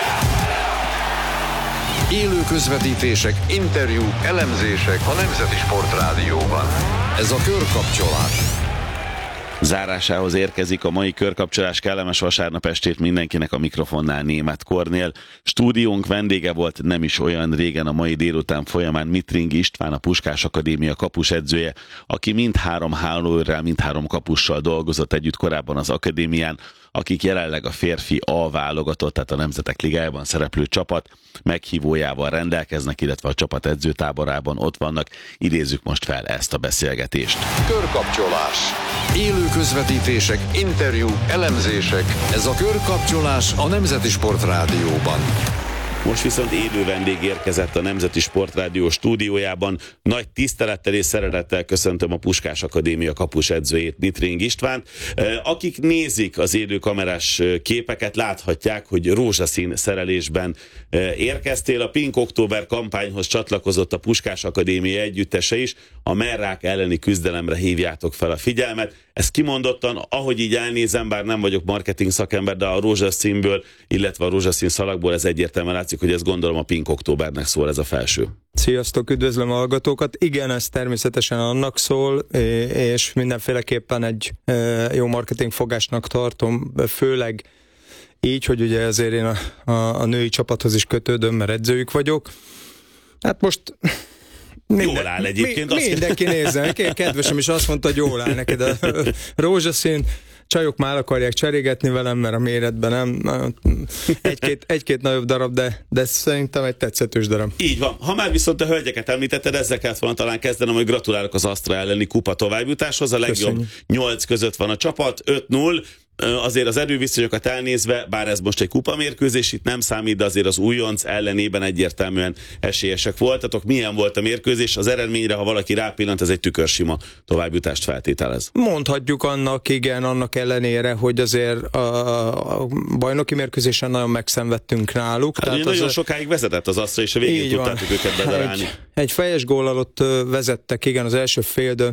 Élő közvetítések, interjúk, elemzések a Nemzeti Sport Rádióban. Ez a körkapcsolás. Zárásához érkezik a mai körkapcsolás. Kellemes vasárnap estét mindenkinek, a mikrofonnál Németh Kornél. Stúdiónk vendége volt nem is olyan régen, a mai délután folyamán Mitringi István, a Puskás Akadémia kapusedzője, aki mindhárom hálóőrrel, mindhárom kapussal dolgozott együtt korábban az akadémián, akik jelenleg a férfi A válogatott, tehát a Nemzetek Ligájában szereplő csapat meghívójával rendelkeznek, illetve a csapat edzőtáborában ott vannak. Idézzük most fel ezt a beszélgetést. Körkapcsolás. Élő közvetítések, interjúk, elemzések. Ez a körkapcsolás a Nemzeti Sport Rádióban. Most viszont élő vendég érkezett a Nemzeti Sport Rádió stúdiójában. Nagy tisztelettel és szeretettel köszöntöm a Puskás Akadémia kapusedzőjét, Mitring Istvánt. Akik nézik az élő kamerás képeket, láthatják, hogy rózsaszín szerelésben érkeztél. A Pink Október kampányhoz csatlakozott a Puskás Akadémia együttese is. A merrák elleni küzdelemre hívjátok fel a figyelmet. Ez kimondottan, ahogy így elnézem, bár nem vagyok marketing szakember, de a rózsaszínből, illetve a rózsaszín szalagból ez egyértelműen látszik, hogy ez gondolom a Pink Októbernek szól ez a felső. Sziasztok, üdvözlöm a hallgatókat. Igen, ez természetesen annak szól, és mindenféleképpen egy jó marketing fogásnak tartom, főleg így, hogy ugye azért én a női csapathoz is kötődöm, mert edzőjük vagyok. Hát most... Jól áll egyébként. Mindenki nézze, kedvesem is azt mondta, hogy jól áll neked a rózsaszín. Csajok már akarják cserégetni velem, mert a méretben nem egy-két nagyobb darab, de szerintem egy tetszetős darab. Így van. Ha már viszont a hölgyeket említetted, ezzel kellett volna talán kezdenem, hogy gratulálok az Astra elleni kupa továbbjutáshoz. A legjobb 8 között van a csapat, 5-0. azért az erőviszonyokat elnézve, bár ez most egy kupamérkőzés, itt nem számít, de azért az újonc ellenében egyértelműen esélyesek voltatok. Milyen volt a mérkőzés? Az eredményre, ha valaki rápillant, ez egy tükörsima továbbjutást feltételez. Mondhatjuk annak ellenére, hogy azért a bajnoki mérkőzésen nagyon megszenvedtünk náluk. Hát tehát nagyon sokáig vezetett az Asztra, és a végén tudtátok őket bedarálni. Egy fejes góllal ott vezettek, igen, az első féldől.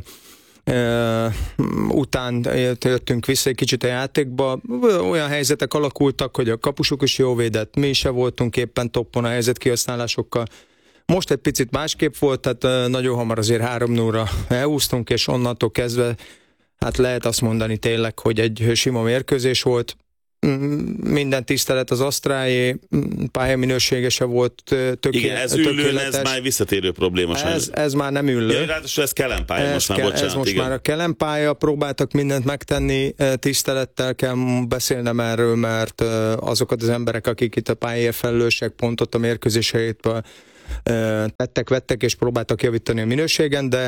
Után jöttünk vissza egy kicsit a játékba. Olyan helyzetek alakultak, hogy a kapusuk is jó védett, mi se voltunk éppen toppon a helyzet kihasználásokkal. Most egy picit másképp volt, tehát nagyon hamar azért 3-0-ra elúsztunk, és onnantól kezdve hát lehet azt mondani tényleg, hogy egy sima mérkőzés volt. Minden tisztelet az Asztráé, pályaminősége se volt tökéletes. Igen, ez ülőn, ez már visszatérő probléma. Ez már nem ülő. Ja, ráadásul ez kelempálya most már, bocsánat. Ez most már a kelempálya, próbáltak mindent megtenni, tisztelettel kell beszélnem erről, mert azokat az emberek, akik itt a pályáért felelősek, pont ott a mérkőzéseit vettek és próbáltak javítani a minőségen, de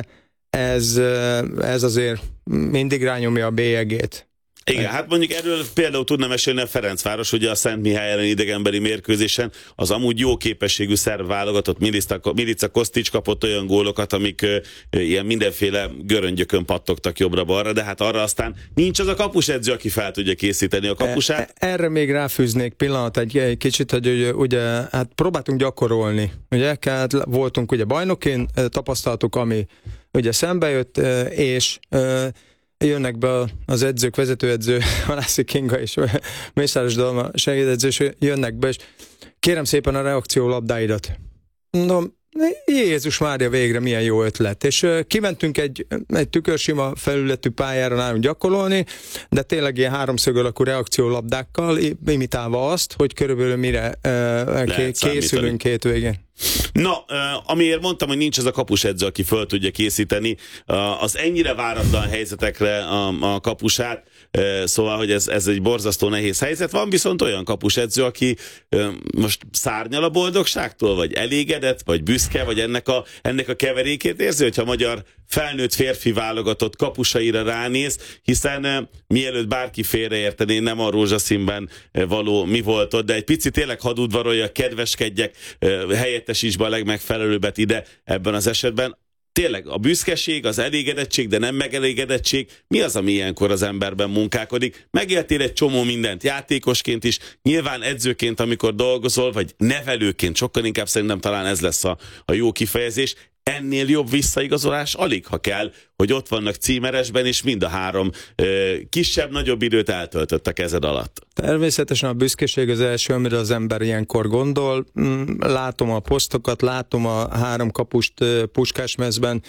ez azért mindig rányomja a bélyegét. Igen, hát mondjuk erről például tudna mesélni a Ferencváros, ugye a Szent Mihály ellen idegenbeli mérkőzésen az amúgy jó képességű szerb válogatott Milica Kostić kapott olyan gólokat, amik ilyen mindenféle göröngyökön pattogtak jobbra-balra, de hát arra aztán nincs az a kapusedző, aki fel tudja készíteni a kapusát. Erre még ráfűznék pillanat egy kicsit, hogy ugye hát próbáltunk gyakorolni, ugye, hát voltunk ugye bajnokin, tapasztaltuk, ami ugye szembe jött, és jönnek be az edzők, vezetőedző, Halászi Kinga és Mészáros Dalma segédedző, és jönnek be, és kérem szépen a reakció labdáidat. Mondom, Jézus Mária, végre milyen jó ötlet. És kimentünk egy tükörsima felületű pályára nálunk gyakorolni, de tényleg ilyen háromszög alakú reakciólabdákkal, imitálva azt, hogy körülbelül mire készülünk két végén. Na, amiért mondtam, hogy nincs ez a kapusedző, aki föl tudja készíteni az ennyire váratlan helyzetekre a kapusát, szóval, hogy ez egy borzasztó nehéz helyzet. Van viszont olyan kapusedző, aki most szárnyal a boldogságtól, vagy elégedett, vagy büszke, vagy ennek a keverékét érzi, hogyha a magyar felnőtt férfi válogatott kapusaira ránéz, hiszen mielőtt bárki félreértené, nem a rózsaszínben való mi volt ott, de egy picit tényleg hadd udvaroljak, kedveskedjek, helyettesíts be a legmegfelelőbbet ide ebben az esetben. Tényleg a büszkeség, az elégedettség, de nem megelégedettség, mi az, ami ilyenkor az emberben munkálkodik? Megéltél egy csomó mindent játékosként is, nyilván edzőként, amikor dolgozol, vagy nevelőként, sokkal inkább szerintem talán ez lesz a jó kifejezés. Ennél jobb visszaigazolás alig, ha kell, hogy ott vannak címeresben, és mind a három kisebb-nagyobb időt eltöltött a kezed alatt. Természetesen a büszkeség az első, amire az ember ilyenkor gondol. Látom a posztokat, látom a három kapust Puskásmezben,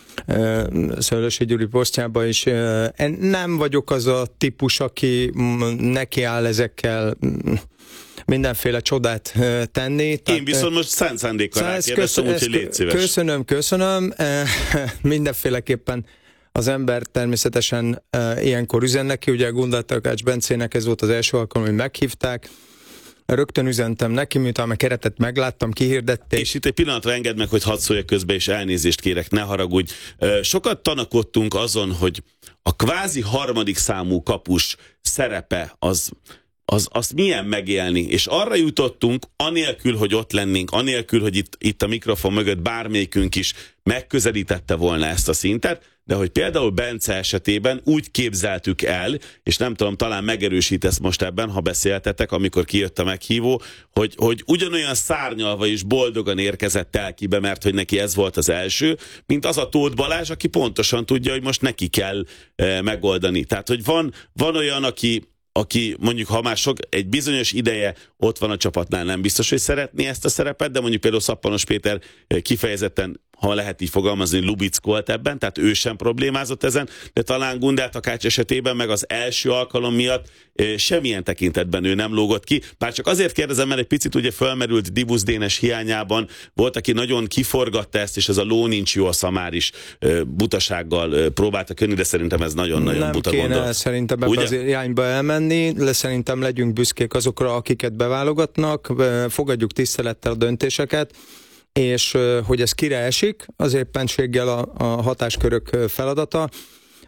Szőlősi Gyuri posztjában is. Nem vagyok az a típus, aki nekiáll ezekkel mindenféle csodát tenni. Én viszont most szánt szándékkal rákérdeztem, úgyhogy légy szíves. Köszönöm. Mindenféleképpen az ember természetesen ilyenkor üzen neki, ugye a Gundel Takács Bencének ez volt az első alkalom, hogy meghívták. Rögtön üzentem neki, miután a keretet megláttam, kihirdették. És itt egy pillanatra engedd meg, hogy hadd szóljak közbe, és elnézést kérek, ne haragudj. Sokat tanakodtunk azon, hogy a kvázi harmadik számú kapus szerepe azt milyen megélni, és arra jutottunk, anélkül, hogy ott lennénk, anélkül, hogy itt a mikrofon mögött bármelyikünk is megközelítette volna ezt a szintet, de hogy például Bence esetében úgy képzeltük el, és nem tudom, talán megerősítesz most ebben, ha beszéltetek, amikor kijött a meghívó, hogy ugyanolyan szárnyalva és boldogan érkezett Telkibe, mert hogy neki ez volt az első, mint az a Tóth Balázs, aki pontosan tudja, hogy most neki kell megoldani. Tehát, hogy van olyan, aki mondjuk, ha már egy bizonyos ideje ott van a csapatnál, nem biztos, hogy szeretné ezt a szerepet, de mondjuk például Szappanos Péter kifejezetten, ha lehet így fogalmazni, lubickolt ebben, tehát ő sem problémázott ezen, de talán Gundel Takács esetében meg az első alkalom miatt semmilyen tekintetben ő nem lógott ki. Bár csak azért kérdezem, mert egy picit ugye fölmerült Dibusz Dénes hiányában, volt, aki nagyon kiforgatta ezt, és ez a ló nincs jó, a Szamár is butasággal próbálta könni, de szerintem ez nagyon-nagyon buta gondolat. Nem kéne szerintem ebbe az irányba elmenni, szerintem legyünk büszkék azokra, akiket beválogatnak, fogadjuk tisztelettel a döntéseket, és hogy ez kire esik, az éppenséggel a hatáskörök feladata.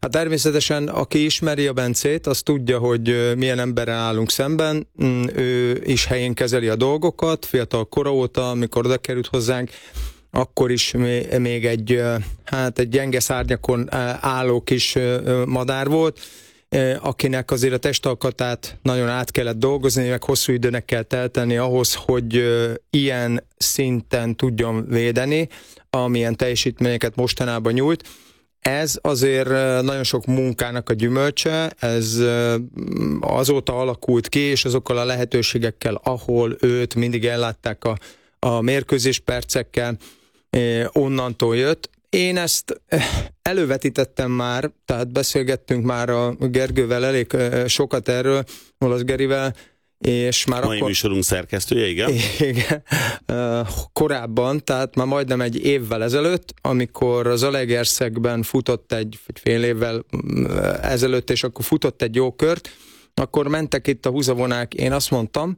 Hát természetesen, aki ismeri a Bencét, az tudja, hogy milyen emberrel állunk szemben. Ő is helyén kezeli a dolgokat, fiatal kora óta, amikor oda került hozzánk, akkor is még egy gyenge szárnyakon álló kis madár volt, akinek azért a testalkatát nagyon át kellett dolgozni, meg hosszú időnek kell telteni ahhoz, hogy ilyen szinten tudjon védeni, amilyen teljesítményeket mostanában nyújt. Ez azért nagyon sok munkának a gyümölcse, ez azóta alakult ki, és azokkal a lehetőségekkel, ahol őt mindig ellátták a mérkőzés percekkel, onnantól jött. Én ezt elővetítettem már, tehát beszélgettünk már a Gergővel elég sokat erről, Olasz Gerivel, és már mai akkor... műsorunk szerkesztője, igen? Igen. Korábban, tehát már majdnem egy évvel ezelőtt, amikor az Zalaegerszegben futott egy fél évvel ezelőtt, és akkor futott egy jó kört, akkor mentek itt a húzavonák, én azt mondtam,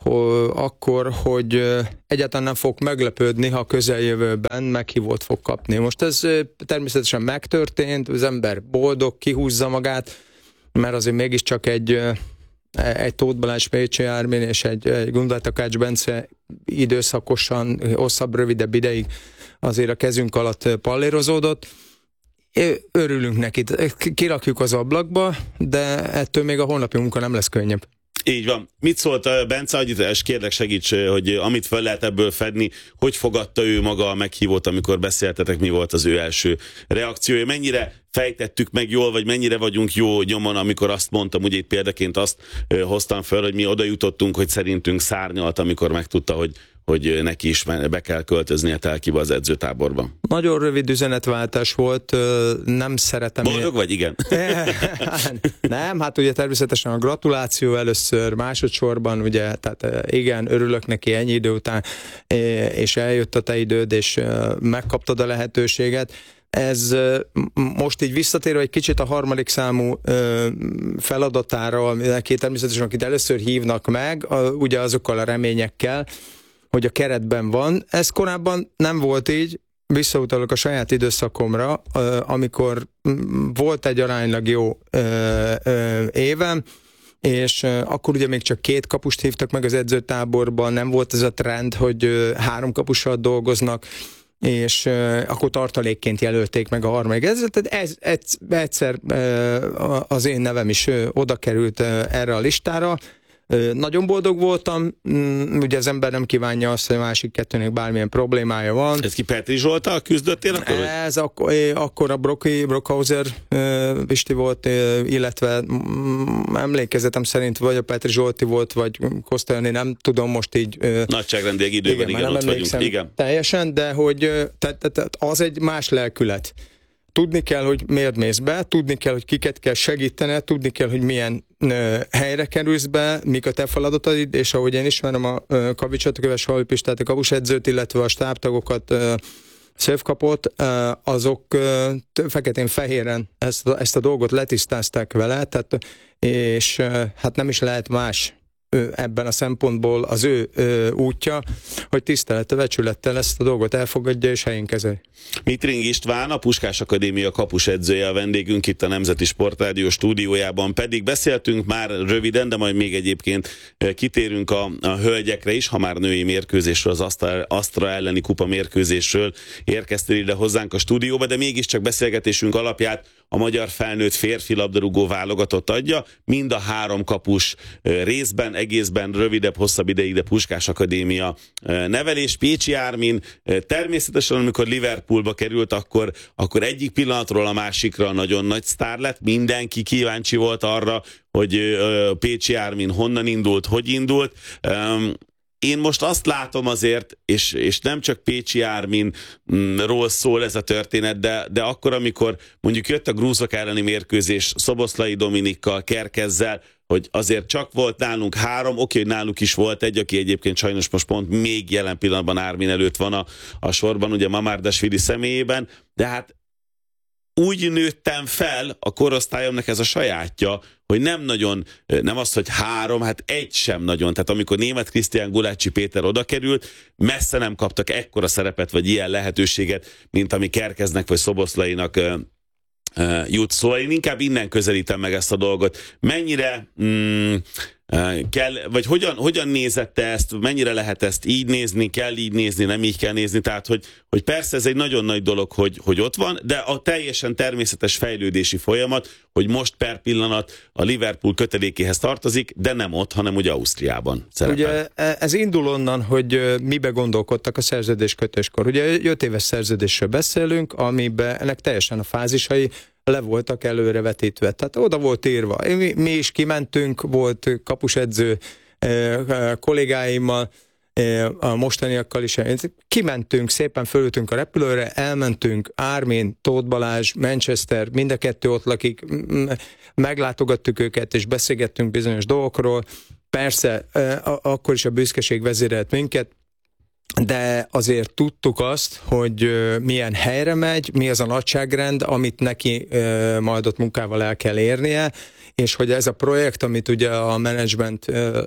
hogy egyáltalán nem fog meglepődni, ha a közeljövőben meghívót fog kapni. Most ez természetesen megtörtént, az ember boldog, kihúzza magát, mert azért mégiscsak egy Tóth Balázs, Pécsi Ármin és egy Gundel Takács Bence időszakosan, hosszabb, rövidebb ideig azért a kezünk alatt pallérozódott. Örülünk neki, kirakjuk az ablakba, de ettől még a holnapi munka nem lesz könnyebb. Így van. Mit szólt Bence, és kérlek segíts, hogy amit fel lehet ebből fedni, hogy fogadta ő maga a meghívót, amikor beszéltetek, mi volt az ő első reakciója, mennyire fejtettük meg jól, vagy mennyire vagyunk jó nyomon, amikor azt mondtam, ugye itt példaként azt hoztam fel, hogy mi oda jutottunk, hogy szerintünk szárnyalt, amikor megtudta, hogy neki is be kell költöznie Telkibe az edzőtáborba. Nagyon rövid üzenetváltás volt, nem szeretem... Boldog vagy, igen? Nem, hát ugye természetesen a gratuláció először, másodszorban, ugye, tehát igen, örülök neki ennyi idő után, és eljött a te időd, és megkaptad a lehetőséget. Ez most így visszatérve egy kicsit a harmadik számú feladatára, neki természetesen, akit először hívnak meg, ugye azokkal a reményekkel, hogy a keretben van. Ez korábban nem volt így, visszautalok a saját időszakomra, amikor volt egy aránylag jó évem, és akkor ugye még csak 2 kapust hívtak meg az edzőtáborban, nem volt ez a trend, hogy 3 kapussal dolgoznak, és akkor tartalékként jelölték meg a harmadik edzőt. Egyszer az én nevem is oda került erre a listára. Nagyon boldog voltam, ugye az ember nem kívánja azt, hogy a másik kettőnek bármilyen problémája van. Ez ki Petri Zsolttal küzdöttél akkor? Ez akkor a Brockhauser Pisti volt, illetve emlékezetem szerint vagy a Petri Zsolti volt, vagy Kosztolni, nem tudom most így. Nagyságrendileg időben igen ott vagyunk. Igen. Teljesen, de hogy az egy más lelkület. Tudni kell, hogy miért mész be, tudni kell, hogy kiket kell segíteni, tudni kell, hogy milyen helyre kerülsz be, mik a te feladataid, és ahogy én ismerem a Kavicsot, a Köves Halvi Pistát, a kapusedzőt, illetve a stábtagokat, szövkapott, azok feketén-fehéren ezt a dolgot letisztázták vele, tehát, és hát nem is lehet más ebben a szempontból az ő útja, hogy tisztelettel, becsülettel ezt a dolgot elfogadja és helyén kezeli. Mitring István, a Puskás Akadémia kapusedzője a vendégünk itt a Nemzeti Sportrádió stúdiójában, pedig beszéltünk már röviden, de majd még egyébként kitérünk a hölgyekre is, ha már női mérkőzésről, az Astra elleni kupa mérkőzésről érkeztél ide hozzánk a stúdióba, de mégiscsak beszélgetésünk alapját a magyar felnőtt férfi labdarúgó válogatott adja, mind a 3 kapus részben, egészben, rövidebb, hosszabb ideig, de Puskás Akadémia nevelés. Pécsi Ármin természetesen, amikor Liverpoolba került, akkor egyik pillanatról a másikra nagyon nagy sztár lett, mindenki kíváncsi volt arra, hogy Pécsi Ármin honnan indult, hogy indult. Én most azt látom azért, és nem csak Pécsi Árminról szól ez a történet, de akkor, amikor mondjuk jött a grúzok elleni mérkőzés Szoboszlai Dominikkal, Kerkezzel, hogy azért csak volt nálunk 3, oké, hogy náluk is volt egy, aki egyébként sajnos most pont még jelen pillanatban Ármin előtt van a sorban, ugye Mamárdasvili személyében, de hát úgy nőttem fel, a korosztályomnak ez a sajátja, hogy nem nagyon, nem az, hogy 3, hát 1 sem nagyon. Tehát amikor Németh Krisztián, Gulácsi Péter oda került, messze nem kaptak ekkora szerepet, vagy ilyen lehetőséget, mint ami Kerkeznek, vagy Szoboszlainak jut. Szóval én inkább innen közelítem meg ezt a dolgot. Mennyire kell, vagy hogyan nézette ezt, mennyire lehet ezt így nézni, kell így nézni, nem így kell nézni, tehát hogy persze ez egy nagyon nagy dolog, hogy ott van, de a teljesen természetes fejlődési folyamat, hogy most per pillanat a Liverpool kötelékéhez tartozik, de nem ott, hanem ugye Ausztriában szerepel. Ugye ez indul onnan, hogy mibe gondolkodtak a szerződéskötéskor. Ugye 5 éves szerződésről beszélünk, amiben ennek teljesen a fázisai le voltak előrevetítve. Tehát oda volt írva. Mi is kimentünk, volt kapusedző kollégáimmal, a mostaniakkal is. Kimentünk, szépen fölültünk a repülőre, elmentünk, Armin, Tóth Balázs, Manchester, mind a kettő ott lakik, meglátogattuk őket, és beszélgettünk bizonyos dolgokról. Persze, akkor is a büszkeség vezérelt minket, de azért tudtuk azt, hogy milyen helyre megy, mi az a nagyságrend, amit neki majd ott munkával el kell érnie, és hogy ez a projekt, amit ugye a menedzsment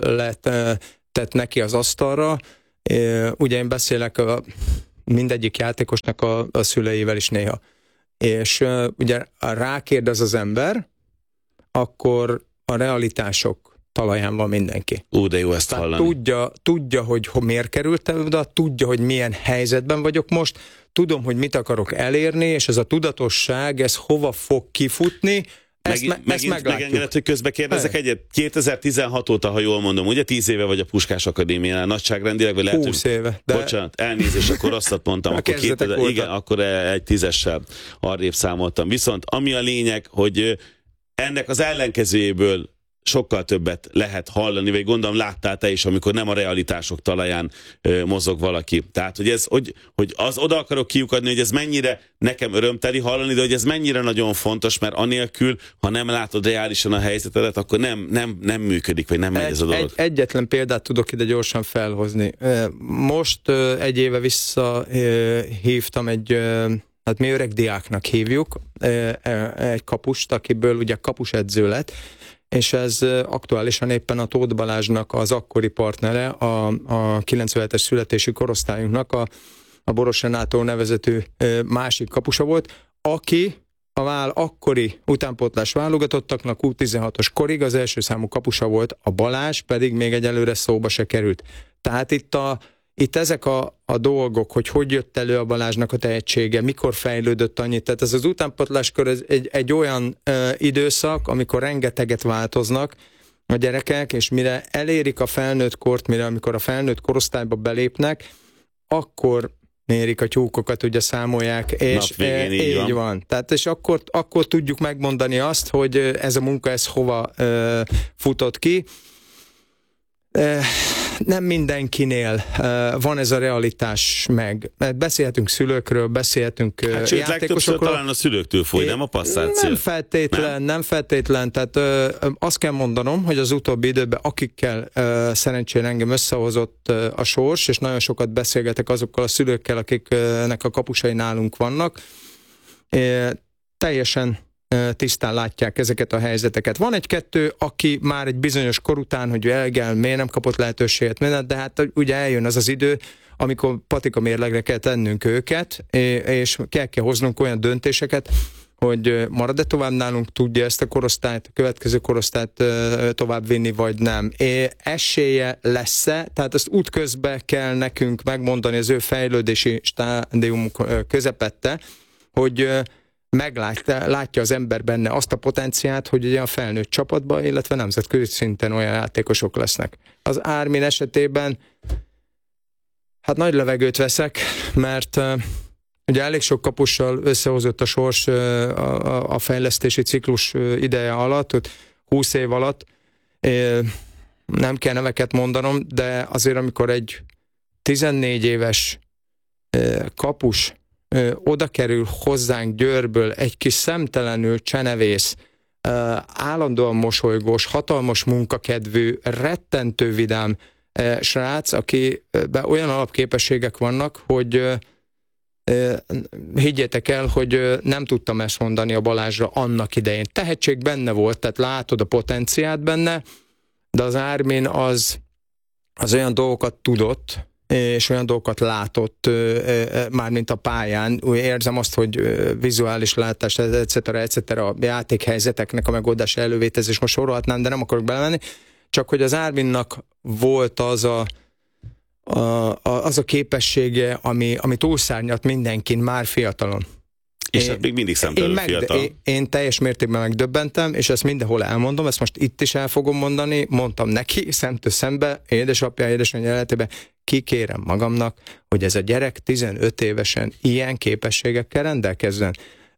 tett neki az asztalra, ugye én beszélek mindegyik játékosnak a szüleivel is néha, és ugye rákérdez az ember, akkor a realitások talaján van mindenki. De jó ezt hallani. Tudja, hogy miért kerültem oda, tudja, hogy milyen helyzetben vagyok most, tudom, hogy mit akarok elérni, és ez a tudatosság, ez hova fog kifutni, ezt meglátjuk. Megengedett, hogy közbe kérdezek egyet. 2016 óta, ha jól mondom, ugye 10 éve vagy a Puskás Akadémiánál nagyságrendileg, vagy lehet, 20 éve. De... Bocsánat, elnézést, akkor rosszat mondtam. Igen, akkor egy 10-essel arrébb számoltam. Viszont ami a lényeg, hogy ennek az ellenkezőjéből sokkal többet lehet hallani, vagy gondolom láttál te is, amikor nem a realitások talaján mozog valaki. Tehát, hogy az oda akarok kiukadni, hogy ez mennyire nekem örömteli hallani, de hogy ez mennyire nagyon fontos, mert anélkül, ha nem látod reálisan a helyzetedet, akkor nem működik, vagy nem megy ez a dolog. Egyetlen példát tudok ide gyorsan felhozni. Most egy éve visszahívtam hát mi öreg diáknak hívjuk, egy kapust, akiből ugye kapusedző lett, és ez aktuálisan éppen a Tóth Balázsnak az akkori partnere, a 97-es születésű korosztályunknak, a Boros Renátó nevezetű másik kapusa volt, aki akkori utánpótlás válogatottaknak U16-os korig az első számú kapusa volt, a Balázs pedig még egyelőre szóba se került. Tehát itt ezek a dolgok, hogy jött elő a Balázsnak a tehetsége, mikor fejlődött annyit. Tehát ez az utánpótláskor egy olyan időszak, amikor rengeteget változnak a gyerekek, és mire elérik a felnőtt kort, amikor a felnőtt korosztályba belépnek, akkor mérik a tyúkokat, ugye számolják, és így van. Tehát és akkor tudjuk megmondani azt, hogy ez a munka hova futott ki. Nem mindenkinél van ez a realitás meg. Beszélhetünk szülőkről, beszélhetünk játékosokról. Talán a szülőktől foly, nem a passzáció. Nem feltétlen. Tehát azt kell mondanom, hogy az utóbbi időben akikkel szerencsére engem összehozott a sors, és nagyon sokat beszélgetek azokkal a szülőkkel, akiknek a kapusai nálunk vannak, teljesen tisztán látják ezeket a helyzeteket. Van egy-kettő, aki már egy bizonyos kor után, hogy miért nem kapott lehetőséget, de hát ugye eljön az idő, amikor patika mérlegre kell tennünk őket, és kell hoznunk olyan döntéseket, hogy marad-e tovább nálunk, tudja ezt a korosztályt, a következő korosztályt tovább vinni, vagy nem. Esélye lesz-e, tehát ezt útközben kell nekünk megmondani az ő fejlődési stádium közepette, hogy meglátja az ember benne azt a potenciát, hogy ugye a felnőtt csapatban, illetve nemzetközi szinten olyan játékosok lesznek. Az Armin esetében hát nagy levegőt veszek, mert ugye elég sok kapussal összehozott a sors a fejlesztési ciklus ideje alatt, 20 év alatt. Nem kell neveket mondanom, de azért amikor egy 14 éves kapus oda kerül hozzánk Győrből egy kis szemtelenül csenevész, állandóan mosolygós, hatalmas munkakedvű, rettentő vidám srác, akiben olyan alapképességek vannak, hogy higgyétek el, hogy nem tudtam ezt mondani a Balázsra annak idején. Tehetség benne volt, tehát látod a potenciát benne, de az Armin az olyan dolgokat tudott, és olyan dolgokat látott mármint a pályán. Úgy érzem azt, hogy vizuális látás, etc. a játékhelyzeteknek a megoldása, elővétezés, most sorolhatnám, de nem akarok belemenni. Csak hogy az Arminnak volt az a képessége, ami túlszárnyalt mindenkin már fiatalon. És hát még mindig szemtelenül fiatal. Én teljes mértékben megdöbbentem, és ezt mindenhol elmondom, ezt most itt is el fogom mondani, mondtam neki, szemtől szembe, édesanyja életében, kikérem magamnak, hogy ez a gyerek 15 évesen ilyen képességekkel rendelkezzen.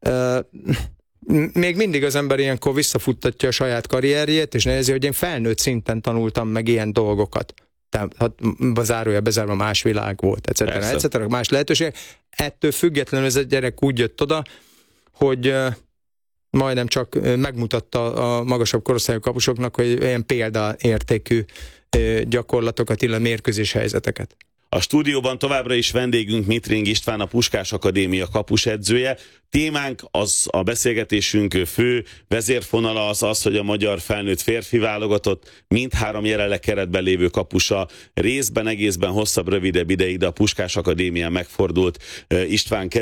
Még mindig az ember ilyenkor visszafuttatja a saját karrierjét, és nézi, hogy én felnőtt szinten tanultam meg ilyen dolgokat. Tehát zárója bezárva más világ volt, etc. Más lehetőség. Ettől függetlenül ez a gyerek úgy jött oda, hogy majdnem csak megmutatta a magasabb korosztályú kapusoknak, hogy ilyen példaértékű gyakorlatokat, illetve mérkőzés helyzeteket. A stúdióban továbbra is vendégünk Mitring István, a Puskás Akadémia kapusedzője. Témánk az, a beszélgetésünk fő vezérfonala az, hogy a magyar felnőtt férfi válogatott mindhárom jelenleg keretben lévő kapusa részben, egészben hosszabb, rövidebb ideig a Puskás Akadémián megfordult. István